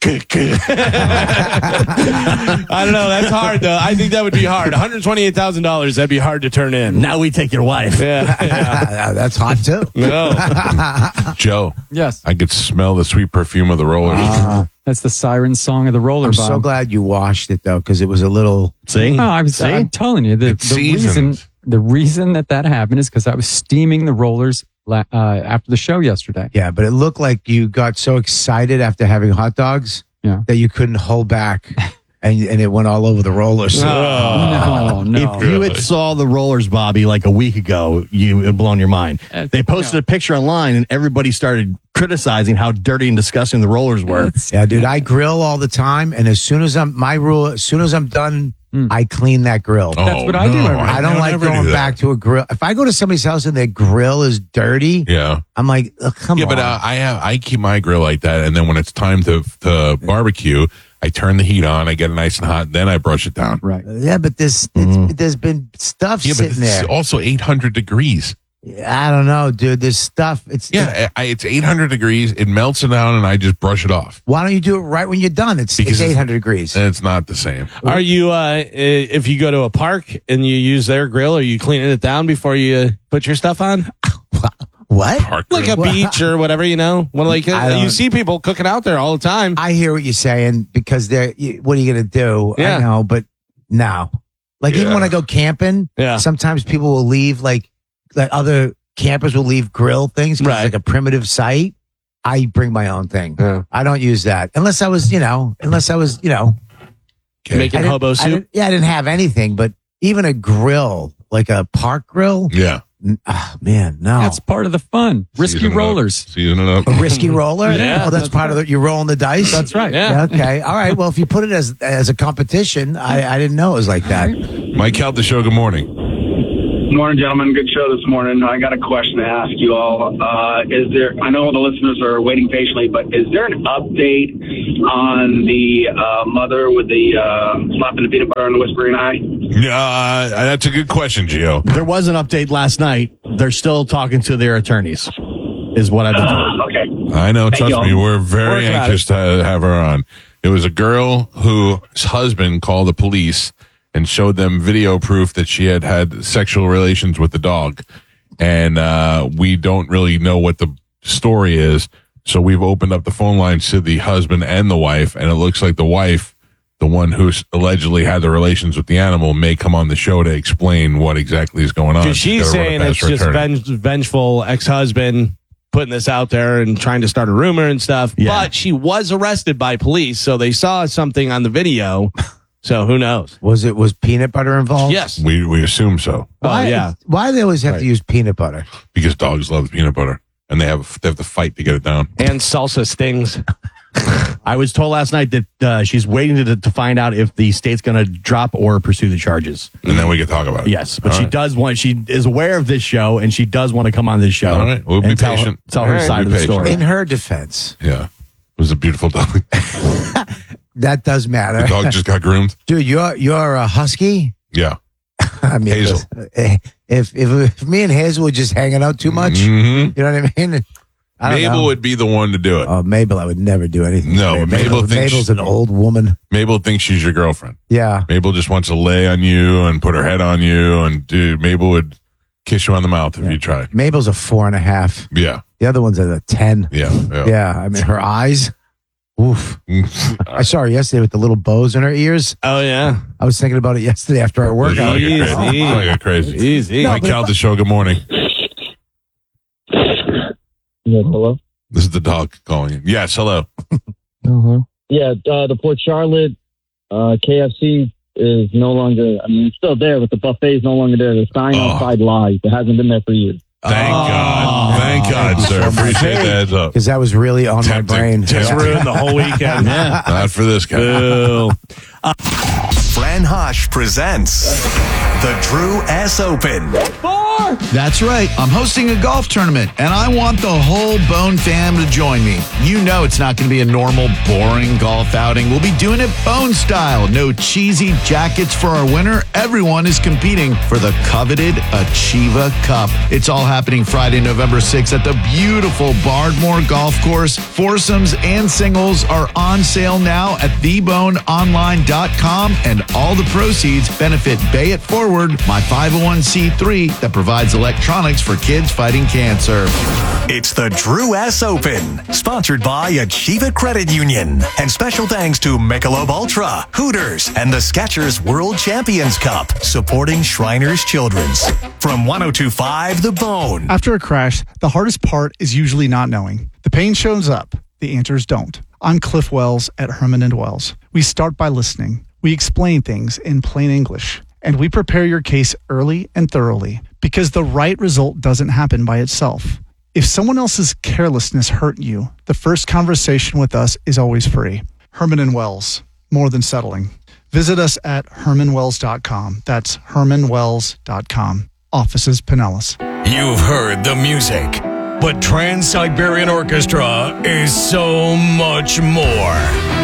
Speaker 3: I don't know. That's hard, though. I think that would be hard. one hundred twenty-eight thousand dollars, that'd be hard to turn in.
Speaker 5: Now we take your wife.
Speaker 3: Yeah. yeah.
Speaker 2: something. That's hot too.
Speaker 3: No.
Speaker 1: Joe,
Speaker 4: Yes.
Speaker 1: I could smell the sweet perfume of the rollers.
Speaker 4: Ah, that's the siren song of the roller,
Speaker 2: I'm
Speaker 4: Bob.
Speaker 2: so glad you washed it though, because it was a little.
Speaker 5: See?
Speaker 4: No, I was.
Speaker 5: See?
Speaker 4: I'm telling you, the,
Speaker 1: It's
Speaker 4: the reason
Speaker 1: seasoned.
Speaker 4: the reason that that happened is because I was steaming the rollers la- uh, after the show yesterday.
Speaker 2: Yeah, but it looked like you got so excited after having hot dogs
Speaker 4: Yeah.
Speaker 2: that you couldn't hold back, and and it went all over the rollers.
Speaker 4: No, no.
Speaker 5: If you had saw the rollers, Bobby, like a week ago, you it had blown your mind.
Speaker 4: Uh,
Speaker 5: They posted
Speaker 4: no.
Speaker 5: a picture online, and everybody started criticizing how dirty and disgusting the rollers were.
Speaker 2: Yeah, dude, I grill all the time, and as soon as I'm my rule, as soon as I'm done, I clean that grill.
Speaker 1: Oh,
Speaker 4: That's what I do
Speaker 1: no,
Speaker 4: every-
Speaker 2: I don't
Speaker 1: would
Speaker 2: like
Speaker 1: never do
Speaker 2: going
Speaker 1: that.
Speaker 2: back to a grill. If I go to somebody's house and their grill is dirty,
Speaker 1: Yeah.
Speaker 2: I'm like, oh, come
Speaker 1: Yeah,
Speaker 2: on.
Speaker 1: but uh, I have I keep my grill like that, and then when it's time to to barbecue, I turn the heat on, I get it nice and hot, then I brush it down.
Speaker 4: Right.
Speaker 2: yeah, but this it's, there's been stuff
Speaker 1: Yeah, but
Speaker 2: sitting
Speaker 1: it's
Speaker 2: there.
Speaker 1: also eight hundred degrees.
Speaker 2: I don't know, dude. There's stuff. It's
Speaker 1: Yeah, I, it's eight hundred degrees. It melts it down, and I just brush it off.
Speaker 2: Why don't you do it right when you're done? It's
Speaker 1: Because
Speaker 2: it's
Speaker 1: it's-
Speaker 2: eight hundred degrees.
Speaker 1: And it's not the same.
Speaker 3: Are you, uh, if you go to a park and you use their grill, are you cleaning it down before you put your stuff on?
Speaker 2: What?
Speaker 1: Park
Speaker 3: Like a
Speaker 1: grill.
Speaker 3: beach or whatever, you know? Well, like,
Speaker 2: I
Speaker 3: uh,
Speaker 2: don't-
Speaker 3: you see people cooking out there all the time.
Speaker 2: I hear what you're saying because they're. you- What are you gonna do?
Speaker 3: Yeah.
Speaker 2: I know, but no. Like even
Speaker 1: Yeah.
Speaker 2: when I go camping,
Speaker 3: Yeah.
Speaker 2: sometimes people will leave like like other campers will leave grill things 'cause
Speaker 3: Right.
Speaker 2: it's like a primitive site. I bring my own thing.
Speaker 3: Yeah.
Speaker 2: I don't use that unless I was, you know, unless I was, you know,
Speaker 1: Okay.
Speaker 3: Making
Speaker 2: I didn't-
Speaker 3: hobo
Speaker 2: I
Speaker 3: soup.
Speaker 2: didn't- yeah, I didn't have anything, but even a grill, like a park grill,
Speaker 1: Yeah.
Speaker 2: n- ah, man, no.
Speaker 4: That's part of the fun. Risky
Speaker 1: Season it up.
Speaker 4: rollers.
Speaker 1: Season it up.
Speaker 2: A risky roller?
Speaker 3: Yeah,
Speaker 2: oh, that's, part of the, you're rolling the dice?
Speaker 4: That's right.
Speaker 3: Yeah.
Speaker 2: Yeah, okay. All right. Well, if you put it as as a competition, I, I didn't know it was like that.
Speaker 1: Mike Held the show. Good morning.
Speaker 17: Morning, gentlemen. Good show this morning. I got a question to ask you all. Uh, is there? I know the listeners are waiting patiently, but is there an update on the uh, mother with the uh, slapping the peanut butter on the whispering eye?
Speaker 1: Uh, that's a good question, Gio.
Speaker 5: There was an update last night. They're still talking to their attorneys, is what I've been told.
Speaker 17: Uh, okay.
Speaker 1: I know.
Speaker 17: Thank
Speaker 1: Trust
Speaker 17: you
Speaker 1: me,
Speaker 17: all.
Speaker 1: we're very
Speaker 3: Working on
Speaker 1: anxious to have her on. It was a girl whose husband called the police and showed them video proof that she had had sexual relations with the dog. And uh, we don't really know what the story is. So we've opened up the phone lines to the husband and the wife. And it looks like the wife, the one who allegedly had the relations with the animal, may come on the show to explain what exactly is going on.
Speaker 3: Because she's
Speaker 1: gotta run it
Speaker 3: saying
Speaker 1: past
Speaker 3: it's
Speaker 1: her
Speaker 3: just
Speaker 1: attorney.
Speaker 3: venge- vengeful ex-husband putting this out there and trying to start a rumor and stuff.
Speaker 5: Yeah.
Speaker 3: But she was arrested by police, so they saw something on the video. So who knows?
Speaker 2: Was it was peanut butter involved?
Speaker 3: Yes.
Speaker 1: We, we assume so.
Speaker 2: Why,
Speaker 3: Oh, yeah.
Speaker 2: Why do they always have
Speaker 1: Right.
Speaker 2: to use peanut butter?
Speaker 1: Because dogs love peanut butter, and they have they have to fight to get it down.
Speaker 3: And salsa stings.
Speaker 5: I was told last night that uh, she's waiting to, to find out if the state's going to drop or pursue the charges.
Speaker 1: And then we can talk about it.
Speaker 5: Yes, but
Speaker 1: All
Speaker 5: she
Speaker 1: right.
Speaker 5: does want, she is aware of this show, and she does want to come on this show.
Speaker 1: All right. We'll be
Speaker 5: and tell
Speaker 1: patient.
Speaker 5: Her, tell
Speaker 1: All
Speaker 5: her
Speaker 1: right.
Speaker 5: side
Speaker 1: Be
Speaker 5: of the story.
Speaker 2: In her defense,
Speaker 1: Yeah. It was a beautiful dog.
Speaker 2: that does matter.
Speaker 1: The dog just got groomed.
Speaker 2: Dude, you're you're a husky.
Speaker 1: Yeah.
Speaker 2: I mean,
Speaker 1: Hazel.
Speaker 2: if, if if me and Hazel were just hanging out too much,
Speaker 1: Mhm.
Speaker 2: you know what I mean? I don't
Speaker 1: Mabel
Speaker 2: know.
Speaker 1: would be the one to do it.
Speaker 2: Oh, Mabel, I would never do anything.
Speaker 1: No,
Speaker 2: to
Speaker 1: Mabel thinks-
Speaker 2: Mabel's an old woman.
Speaker 1: Mabel thinks she's your girlfriend.
Speaker 2: Yeah.
Speaker 1: Mabel just wants to lay on you and put her head on you. And dude, Mabel would kiss you on the mouth if you tried.
Speaker 2: Mabel's a four and a half.
Speaker 1: Yeah.
Speaker 2: The other one's at a ten.
Speaker 1: Yeah. Yeah.
Speaker 2: Yeah. I mean, her eyes. Oof. I saw her yesterday with the little bows in her ears.
Speaker 3: Oh, yeah.
Speaker 2: I was thinking about it yesterday after our workout.
Speaker 1: Like a crazy. Like a crazy.
Speaker 3: Easy.
Speaker 1: Mike Cal, the show. Good morning.
Speaker 6: Yeah, hello?
Speaker 1: This is the dog calling you. Yes. Hello.
Speaker 6: Uh-huh. Yeah, uh, the Port Charlotte uh, K F C is no longer, I mean, it's still there, but the buffet is no longer there. The sign
Speaker 1: Oh.
Speaker 6: outside lies. It hasn't been there for years.
Speaker 1: Thank God. Thank God, sir. Appreciate the heads up.
Speaker 2: Because that was really on my brain.
Speaker 3: Just ruined the whole weekend. Yeah.
Speaker 1: Not for this guy.
Speaker 3: Boo.
Speaker 8: Fran Hosh presents the Drew S. Open.
Speaker 16: That's right. I'm hosting a golf tournament, and I want the whole Bone fam to join me. You know it's not going to be a normal, boring golf outing. We'll be doing it Bone style. No cheesy jackets for our winner. Everyone is competing for the coveted Achieva Cup. It's all happening Friday, November sixth at the beautiful Bardmore Golf Course. Foursomes and singles are on sale now at the bone online dot com, and all the proceeds benefit Bay It Forward, my five oh one c three that provides electronics for kids fighting cancer.
Speaker 8: It's the Drew S. Open, sponsored by Achieva Credit Union. And special thanks to Michelob Ultra, Hooters, and the Skechers World Champions Cup, supporting Shriners Children's. From one oh two point five The Bone.
Speaker 18: After a crash, the hardest part is usually not knowing. The pain shows up, the answers don't. I'm Cliff Wells at Herman and Wells. We start by listening. We explain things in plain English, and we prepare your case early and thoroughly, because the right result doesn't happen by itself. If someone else's carelessness hurt you, the first conversation with us is always free. Herman and Wells, more than settling. Visit us at herman wells dot com. That's herman wells dot com. Offices Pinellas.
Speaker 19: You've heard the music, but Trans-Siberian Orchestra is so much more.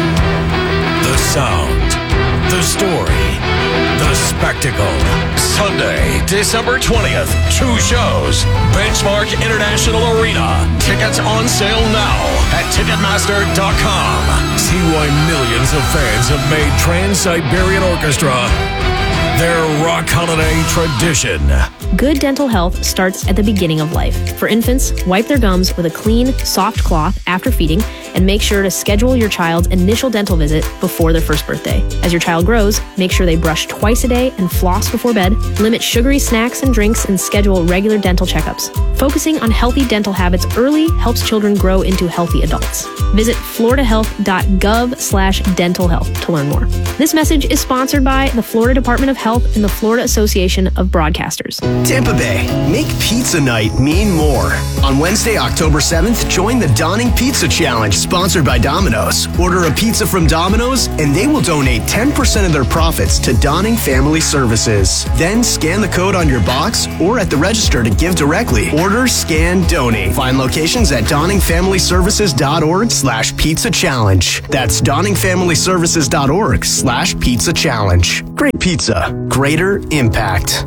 Speaker 19: The sound, the story, the spectacle. Sunday, December twentieth, two shows. Benchmark International Arena. Tickets on sale now at ticketmaster dot com. See why millions of fans have made Trans-Siberian Orchestra their rock holiday tradition.
Speaker 20: Good dental health starts at the beginning of life. For infants, wipe their gums with a clean, soft cloth after feeding, and make sure to schedule your child's initial dental visit before their first birthday. As your child grows, make sure they brush twice a day and floss before bed, limit sugary snacks and drinks, and schedule regular dental checkups. Focusing on healthy dental habits early helps children grow into healthy adults. Visit florida health dot gov slash dental health to learn more. This message is sponsored by the Florida Department of Health and the Florida Association of Broadcasters.
Speaker 21: Tampa Bay, make pizza night mean more. On Wednesday, October seventh, join the Donning Pizza Challenge, sponsored by Domino's. Order a pizza from Domino's, and they will donate ten percent of their profits to Donning Family Services. Then scan the code on your box or at the register to give directly. Order, scan, donate. Find locations at donning family services dot org slash pizza challenge. That's donning family services dot org slash pizza challenge. Great pizza, greater impact.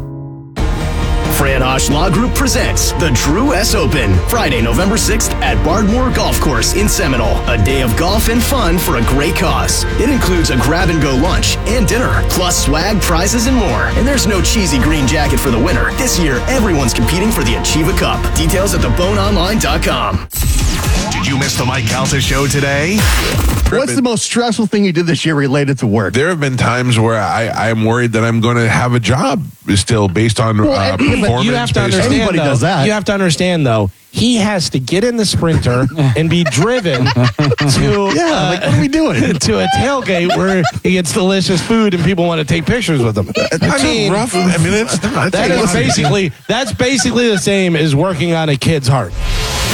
Speaker 21: Fran Hosh Law Group presents the Drew S. Open, Friday, November sixth at Bardmore Golf Course in Seminole. A day of golf and fun for a great cause. It includes a grab-and-go lunch and dinner, plus swag, prizes, and more. And there's no cheesy green jacket for the winner. This year, everyone's competing for the Achieva Cup. Details at the bone online dot com.
Speaker 8: Did you miss the Mike Calta show today?
Speaker 5: What's the most stressful thing you did this year related to work?
Speaker 1: There have been times where I, I'm worried that I'm going to have a job still based on
Speaker 3: Well,
Speaker 1: uh,
Speaker 3: but
Speaker 1: performance.
Speaker 3: you have to
Speaker 1: based on-
Speaker 3: understand, though, you have to understand, though, he has to get in the Sprinter and be driven to
Speaker 5: Yeah,
Speaker 3: uh,
Speaker 5: like, what are we doing?
Speaker 3: to a tailgate where he gets delicious food and people want to take pictures with him. I
Speaker 1: That's
Speaker 3: mean,
Speaker 1: rough. I mean, it's not.
Speaker 3: that is basically that's basically the same as working on a kid's heart.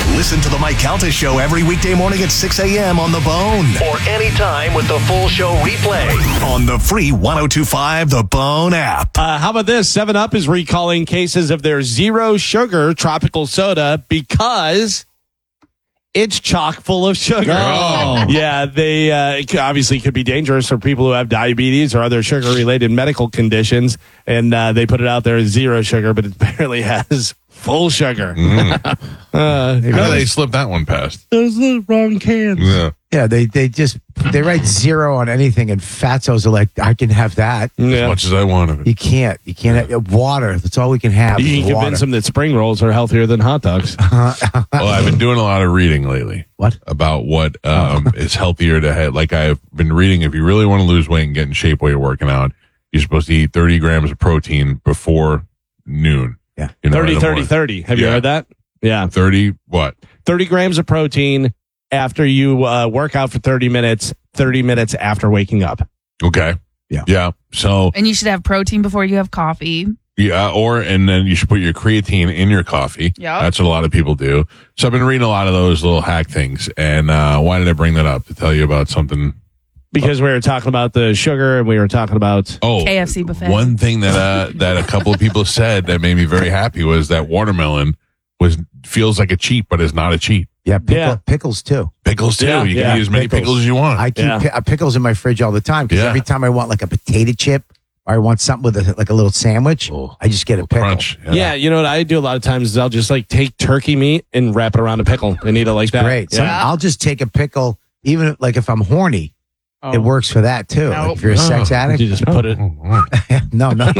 Speaker 8: Listen to the Mike Calta Show every weekday morning at six a.m. on The Bone. Or anytime with the full show replay on the free one oh two point five The Bone app.
Speaker 3: Uh, how about this? seven up is recalling cases of their zero sugar tropical soda because it's chock full of sugar.
Speaker 1: Oh.
Speaker 3: Yeah, they uh, it could- obviously could be dangerous for people who have diabetes or other sugar-related medical conditions, and uh, they put it out there as zero sugar, but it apparently has full sugar.
Speaker 1: Mm.
Speaker 3: uh,
Speaker 1: How did they slip that one past?
Speaker 3: Those are the wrong cans.
Speaker 1: Yeah.
Speaker 2: Yeah, they they just they write zero on anything, and Fatsos are like, I can have that.
Speaker 1: As much as I want of it.
Speaker 2: You can't. You can't have water. That's all we can have.
Speaker 3: You
Speaker 2: is
Speaker 3: can
Speaker 2: water.
Speaker 3: convince them that spring rolls are healthier than hot dogs.
Speaker 1: Well, I've been doing a lot of reading lately.
Speaker 2: What?
Speaker 1: About what um, is healthier to have. Like, I've been reading, if you really want to lose weight and get in shape while you're working out, you're supposed to eat thirty grams of protein before noon.
Speaker 2: Yeah.
Speaker 1: You know,
Speaker 3: thirty,
Speaker 1: in the
Speaker 3: thirty,
Speaker 1: morning.
Speaker 3: thirty. Have you
Speaker 1: Yeah.
Speaker 3: heard that? Yeah.
Speaker 1: thirty, what?
Speaker 3: thirty grams of protein after you uh, work out for thirty minutes, thirty minutes after waking up.
Speaker 1: Okay.
Speaker 2: Yeah.
Speaker 1: Yeah. So,
Speaker 7: And you should have protein before you have coffee.
Speaker 1: yeah, or, and then you should put your creatine in your coffee.
Speaker 7: Yeah.
Speaker 1: That's what a lot of people do. So I've been reading a lot of those little hack things. And uh, why did I bring that up? To tell you about something.
Speaker 3: Because we were talking about the sugar and we were talking about
Speaker 1: Oh,
Speaker 7: K F C buffet.
Speaker 1: one thing that uh, that a couple of people said that made me very happy was that watermelon was feels like a cheat, but is not a cheat.
Speaker 2: Yeah, pickle,
Speaker 3: Yeah.
Speaker 2: pickles too.
Speaker 1: Pickles too.
Speaker 3: Yeah,
Speaker 1: you
Speaker 3: yeah,
Speaker 1: can use as many
Speaker 2: pickles.
Speaker 1: pickles as you want.
Speaker 2: I keep
Speaker 3: Yeah.
Speaker 2: pi- uh, pickles in my fridge all the time because
Speaker 1: Yeah.
Speaker 2: every time I want like a potato chip or I want something with a, like a little sandwich,
Speaker 1: Oh,
Speaker 2: I just get a pickle.
Speaker 1: Crunch.
Speaker 3: yeah. you know what I do a lot of times is I'll just like take turkey meat and wrap it around a pickle and eat it like that.
Speaker 2: Great. So
Speaker 3: Yeah.
Speaker 2: I'll just take a pickle, even if, like if I'm horny.
Speaker 7: Oh.
Speaker 2: It works for that too. Like if you're a sex
Speaker 1: Oh.
Speaker 2: addict,
Speaker 3: You just put it.
Speaker 2: no, no,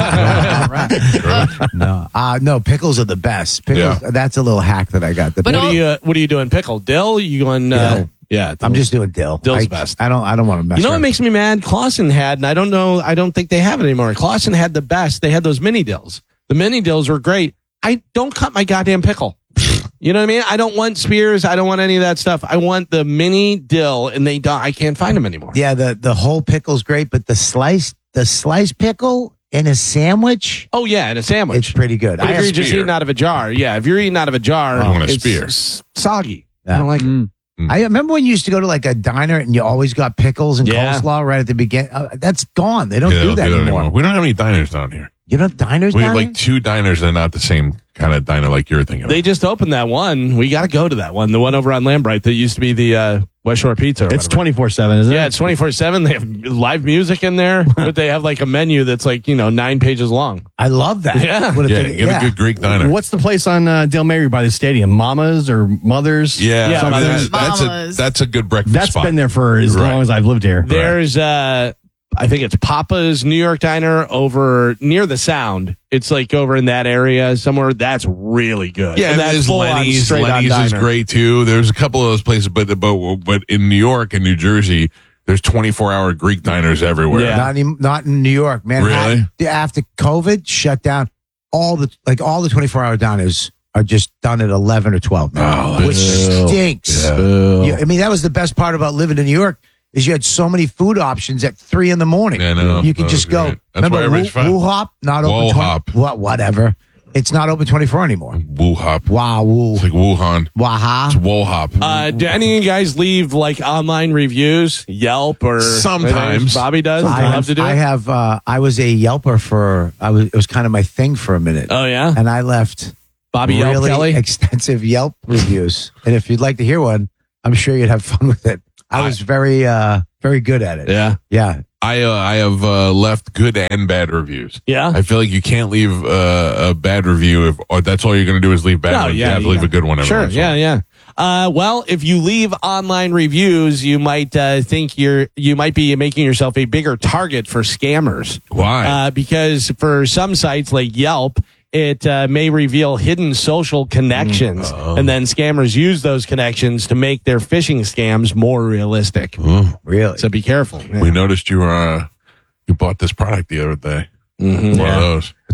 Speaker 2: no, uh, no. Pickles are the best. Pickles. That's a little hack that I got. The
Speaker 3: What
Speaker 2: pickle-
Speaker 3: are you uh, What are you doing? Pickle dill? You going? Uh,
Speaker 2: Dill.
Speaker 3: yeah,
Speaker 2: I'm just doing dill.
Speaker 3: Dill's
Speaker 2: I,
Speaker 3: best.
Speaker 2: I don't. I don't want to mess.
Speaker 3: You know what
Speaker 2: around.
Speaker 3: makes me mad? Clausen had, and I don't know. I don't think they have it anymore. Clausen had the best. They had those mini dills. The mini dills were great. I don't cut my goddamn pickle. You know what I mean? I don't want spears. I don't want any of that stuff. I want the mini dill, and they don't. I can't find them anymore.
Speaker 2: Yeah, the the whole pickle's great, but the sliced the sliced pickle in a sandwich,
Speaker 3: Oh yeah, and a sandwich.
Speaker 2: it's pretty good.
Speaker 3: But
Speaker 2: I
Speaker 3: if
Speaker 2: have
Speaker 3: you're just
Speaker 1: spear.
Speaker 3: eating out of a jar, yeah. If you're eating out of a jar,
Speaker 1: I want a
Speaker 3: it's
Speaker 1: spear.
Speaker 3: s- soggy.
Speaker 2: Yeah.
Speaker 3: I don't like it.
Speaker 2: I remember when you used to go to like a diner and you always got pickles and
Speaker 3: Yeah.
Speaker 2: coleslaw right at the beginning. Uh, that's gone. They don't
Speaker 1: Yeah,
Speaker 2: do
Speaker 1: don't
Speaker 2: that anymore.
Speaker 1: We don't have any diners down here.
Speaker 2: You know, diners.
Speaker 1: We have
Speaker 2: down
Speaker 1: like two diners that are not the same kind of diner like you're thinking of.
Speaker 3: They just opened that one. We got to go to that one. The one over on Lambright that used to be the uh, West Shore Pizza. or
Speaker 5: It's
Speaker 3: whatever.
Speaker 5: twenty-four seven, isn't it?
Speaker 3: Yeah, it's twenty-four seven. They have live music in there, but they have like a menu that's like, you know, nine pages long.
Speaker 2: I love that.
Speaker 3: Yeah.
Speaker 2: What a
Speaker 1: yeah,
Speaker 2: thing-
Speaker 1: get
Speaker 2: yeah.
Speaker 1: a good Greek diner.
Speaker 5: What's the place on uh, Dale Mary by the stadium? Mama's or Mother's?
Speaker 1: Yeah,
Speaker 3: Yeah,
Speaker 1: I mean,
Speaker 3: Mama's.
Speaker 1: that- that's a
Speaker 7: Mama's.
Speaker 1: that's a good breakfast
Speaker 5: That's
Speaker 1: spot.
Speaker 5: been there for as
Speaker 1: Right.
Speaker 5: long as I've lived here.
Speaker 3: There's, uh, I think it's Papa's New York Diner over near the Sound. It's like over in that area somewhere. That's really good.
Speaker 1: Yeah,
Speaker 3: And
Speaker 1: and
Speaker 3: that's
Speaker 1: there's
Speaker 3: full-on
Speaker 1: Lenny's.
Speaker 3: straight-on
Speaker 1: Lenny's is
Speaker 3: diner.
Speaker 1: great too. There's a couple of those places, but but but in New York and New Jersey, there's twenty-four hour Greek diners everywhere.
Speaker 3: Yeah.
Speaker 2: Not in, not in New York, man.
Speaker 1: Really?
Speaker 2: After COVID shut down, all the like all the twenty-four hour diners are just done at eleven or twelve now,
Speaker 1: Oh,
Speaker 2: which
Speaker 1: that's-
Speaker 2: stinks.
Speaker 1: Yeah.
Speaker 2: You- I mean, that was the best part about living in New York is you had so many food options at three in the morning.
Speaker 1: Yeah, I know.
Speaker 2: You could
Speaker 1: That
Speaker 2: just
Speaker 1: was
Speaker 2: go.
Speaker 1: great. That's why
Speaker 2: Remember,
Speaker 1: everybody's
Speaker 2: Woo,
Speaker 1: fine.
Speaker 2: Woo Hop not open.
Speaker 1: Whoa
Speaker 2: twenty
Speaker 1: Hop.
Speaker 2: What? Whatever. It's not open twenty-four anymore.
Speaker 1: Woo hop.
Speaker 2: Wow. Woo.
Speaker 1: It's like Wuhan.
Speaker 2: Waha.
Speaker 1: It's Wool hop.
Speaker 3: Uh, do any of you guys leave like online reviews, Yelp or
Speaker 1: Sometimes.
Speaker 3: Bobby does? I
Speaker 2: I
Speaker 3: love to do
Speaker 2: I
Speaker 3: it.
Speaker 2: have. Uh, I was a Yelper for. I was. It was kind of my thing for a minute.
Speaker 3: Oh yeah,
Speaker 2: And I left
Speaker 3: Bobby Yelp
Speaker 2: really
Speaker 3: Kelly.
Speaker 2: extensive Yelp reviews. And if you'd like to hear one, I'm sure you'd have fun with it. I was very, uh, very good at it.
Speaker 3: Yeah,
Speaker 2: Yeah.
Speaker 1: I uh, I have uh, left good and bad reviews.
Speaker 3: yeah.
Speaker 1: I feel like you can't leave uh, a bad review if or that's all you're going to do is leave bad
Speaker 3: No,
Speaker 1: ones.
Speaker 3: yeah,
Speaker 1: you have to
Speaker 3: yeah.
Speaker 1: leave a good one. every
Speaker 3: Sure.
Speaker 1: once in a
Speaker 3: Yeah.
Speaker 1: while.
Speaker 3: Yeah. Uh, well, if you leave online reviews, you might uh, think you're you might be making yourself a bigger target for scammers.
Speaker 1: Why?
Speaker 3: Uh, because for some sites like Yelp, it uh, may reveal hidden social connections,
Speaker 1: Mm.
Speaker 3: and then scammers use those connections to make their phishing scams more realistic.
Speaker 1: Oh,
Speaker 2: Really?
Speaker 3: So be careful.
Speaker 1: we noticed you uh, you bought this product the other day.
Speaker 3: Mhm.
Speaker 1: One
Speaker 3: Yeah.
Speaker 1: of those.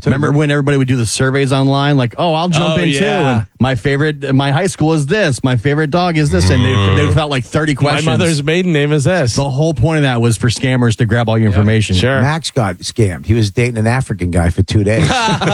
Speaker 5: Remember when everybody would do the surveys online? Like, oh, I'll jump
Speaker 3: Oh,
Speaker 5: in too.
Speaker 3: yeah.
Speaker 5: And my favorite, my high school is this. My favorite dog is this. And they, they felt like thirty questions.
Speaker 3: My mother's maiden name is this.
Speaker 5: The whole point of that was for scammers to grab all your information.
Speaker 3: Sure.
Speaker 2: Max got scammed. He was dating an African guy for two days.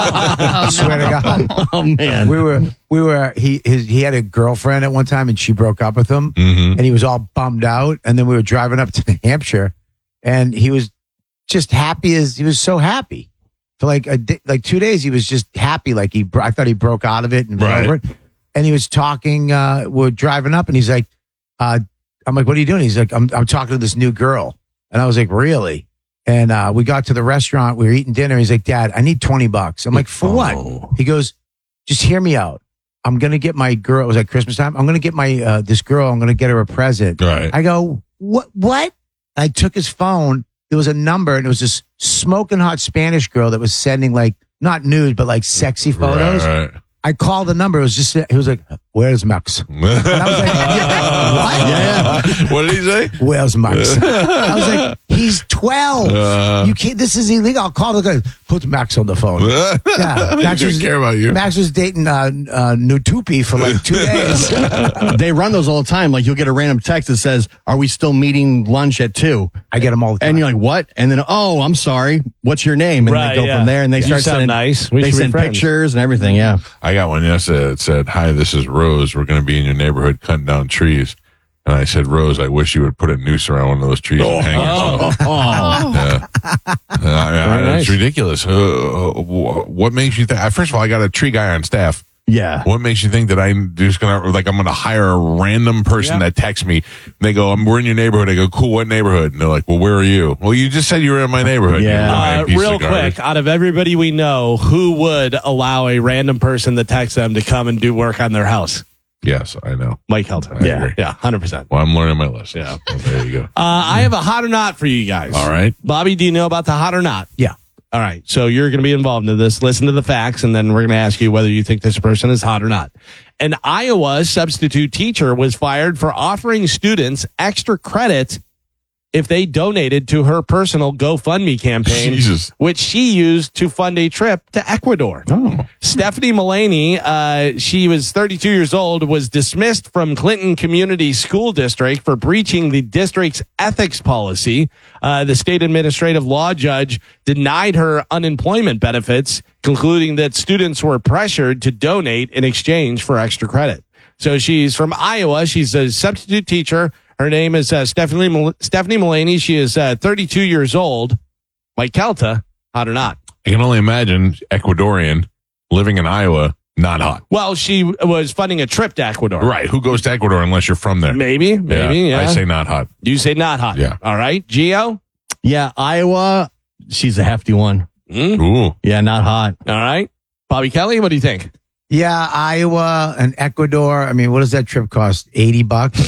Speaker 2: I swear to God.
Speaker 5: Oh man.
Speaker 2: We were, we were, he, his, he had a girlfriend at one time and she broke up with him and he was all bummed out. And then we were driving up to New Hampshire and he was just happy as, he was so happy. For like a di- like two days, he was just happy. Like he, bro- I thought he broke out of it and
Speaker 1: Right.
Speaker 2: over it. And he was talking, uh, we're driving up and he's like, uh, I'm like, what are you doing? He's like, I'm, I'm talking to this new girl. And I was like, really? And uh, we got to the restaurant. We were eating dinner. He's like, Dad, I need twenty bucks. I'm like, for what? He goes, just hear me out. I'm going to get my girl. It was like Christmas time. I'm going to get my, uh, this girl, I'm going to get her a present.
Speaker 1: Right.
Speaker 2: I go, what, what? I took his phone. There was a number and it was this smoking hot Spanish girl that was sending like, not nude, but like sexy photos.
Speaker 1: Right, right.
Speaker 2: I called the number. It was just, he was like, where's Max? And I was like, yeah, what?
Speaker 1: Yeah. What did he say?
Speaker 2: Where's Max? I was like, he's twelve.
Speaker 1: Uh.
Speaker 2: You can't, this is illegal. I'll call the guy. Put Max on the phone. Yeah.
Speaker 1: He
Speaker 2: Max
Speaker 1: didn't care about you.
Speaker 2: Max was dating uh, uh, Nutupi for like two days.
Speaker 5: They run those all the time. Like you'll get a random text that says, are we still meeting lunch at two?
Speaker 2: I get them all the time.
Speaker 5: And you're like, what? And then, oh, I'm sorry. What's your name? And
Speaker 3: Right,
Speaker 5: they go
Speaker 3: yeah.
Speaker 5: from there and they
Speaker 3: You
Speaker 5: start
Speaker 3: sound
Speaker 5: sending,
Speaker 3: nice. We
Speaker 5: they
Speaker 3: should be
Speaker 5: send
Speaker 3: friends.
Speaker 5: pictures and everything. Yeah.
Speaker 1: I got one yesterday that said, "Hi, this is Rose. We're going to be in your neighborhood cutting down trees." And I said, "Rose, I wish you would put a noose around one of those trees and hang yourself."
Speaker 5: Oh.
Speaker 1: Yeah. Uh, I- I- It's ridiculous. Uh, wh- what makes you think? First of all, I got a tree guy on staff.
Speaker 5: Yeah.
Speaker 1: What makes you think that I'm just gonna like I'm gonna hire a random person that texts me? And they go, "I'm we're in your neighborhood." I go, "Cool, what neighborhood?" And they're like, "Well, where are you?" Well, you just said you were in my neighborhood. You
Speaker 3: Uh,
Speaker 1: lying piece
Speaker 3: real
Speaker 1: of garbage.
Speaker 3: quick, out of everybody we know, who would allow a random person to text them to come and do work on their house?
Speaker 1: Yes, I know.
Speaker 3: Mike Helton.
Speaker 1: I
Speaker 3: Yeah,
Speaker 1: agree.
Speaker 3: yeah, one hundred percent.
Speaker 1: Well, I'm learning my lesson.
Speaker 3: Yeah.
Speaker 1: So there you go.
Speaker 3: Uh, I have a hot or not for you guys.
Speaker 1: All right.
Speaker 3: Bobby, do you know about the hot or not?
Speaker 2: Yeah.
Speaker 3: All right. So you're going to be involved in this. Listen to the facts, and then we're going to ask you whether you think this person is hot or not. An Iowa substitute teacher was fired for offering students extra credit if they donated to her personal GoFundMe campaign,
Speaker 1: Jesus.
Speaker 3: which she used to fund a trip to Ecuador.
Speaker 1: Oh.
Speaker 3: Stephanie Mullaney, uh, she was thirty-two years old, was dismissed from Clinton Community School District for breaching the district's ethics policy. Uh, the state administrative law judge denied her unemployment benefits, concluding that students were pressured to donate in exchange for extra credit. So she's from Iowa. She's a substitute teacher. Her name is uh, Stephanie Mul- Stephanie Mullaney. She is uh, thirty-two years old. Mike Kelta, hot or not?
Speaker 1: I can only imagine Ecuadorian living in Iowa, not hot.
Speaker 3: Well, she was funding a trip to Ecuador.
Speaker 1: Right. Who goes to Ecuador unless you're from there?
Speaker 3: Maybe, maybe, yeah.
Speaker 1: I say not hot.
Speaker 3: You say not hot.
Speaker 1: Yeah.
Speaker 3: All right. Gio?
Speaker 5: Yeah. Iowa, she's a hefty one.
Speaker 3: Mm?
Speaker 1: Ooh.
Speaker 5: Yeah. Not hot.
Speaker 3: All right. Bobby Kelly, what do you think?
Speaker 2: Yeah, Iowa and Ecuador. I mean, what does that trip cost? eighty bucks?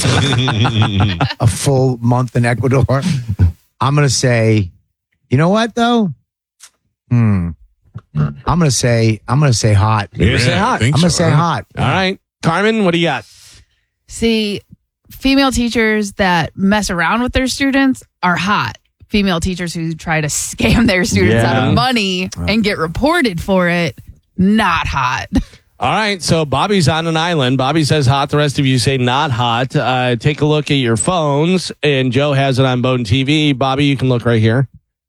Speaker 2: A full month in Ecuador? I'm going to say, you know what, though? Hmm. I'm going to say, I'm going to say hot.
Speaker 3: You're going to say hot.
Speaker 2: I'm going to say hot.
Speaker 3: All right. Carmen, what do you got?
Speaker 7: See, female teachers that mess around with their students are hot. Female teachers who try to scam their students
Speaker 3: Yeah.
Speaker 7: out of money and get reported for it, not hot.
Speaker 3: All right. So Bobby's on an island. Bobby says hot. The rest of you say not hot. Uh, take a look at your phones, and Joe has it on Bone T V. Bobby, you can look right here.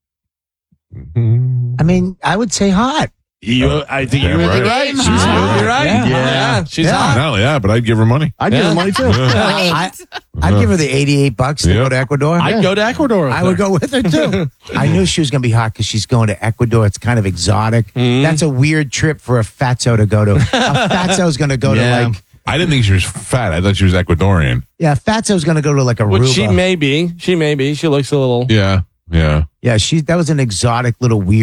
Speaker 2: I mean, I would say hot.
Speaker 3: You, I think
Speaker 1: Damn
Speaker 3: you're
Speaker 1: right.
Speaker 3: right.
Speaker 7: Damn
Speaker 3: She's
Speaker 7: hot.
Speaker 3: absolutely right.
Speaker 5: Yeah.
Speaker 3: Yeah. She's
Speaker 2: Yeah.
Speaker 3: hot.
Speaker 1: Not only that, but I'd give her money.
Speaker 5: I'd give her money too.
Speaker 2: I, I'd give her the eighty-eight bucks to
Speaker 1: Yeah.
Speaker 2: go to Ecuador.
Speaker 3: I'd go to Ecuador. with
Speaker 2: I would
Speaker 3: her.
Speaker 2: go with her too. I knew she was going to be hot because she's going to Ecuador. It's kind of exotic.
Speaker 3: Mm-hmm.
Speaker 2: That's a weird trip for a fatso to go to. A fatso's going to go
Speaker 5: Yeah.
Speaker 2: to like,
Speaker 1: I didn't think she was fat. I thought she was Ecuadorian.
Speaker 2: yeah, fatso's going to go to like Aruba.
Speaker 3: Which she may be. She may be. She looks a little.
Speaker 1: Yeah. Yeah.
Speaker 2: yeah, she that was an exotic little weird.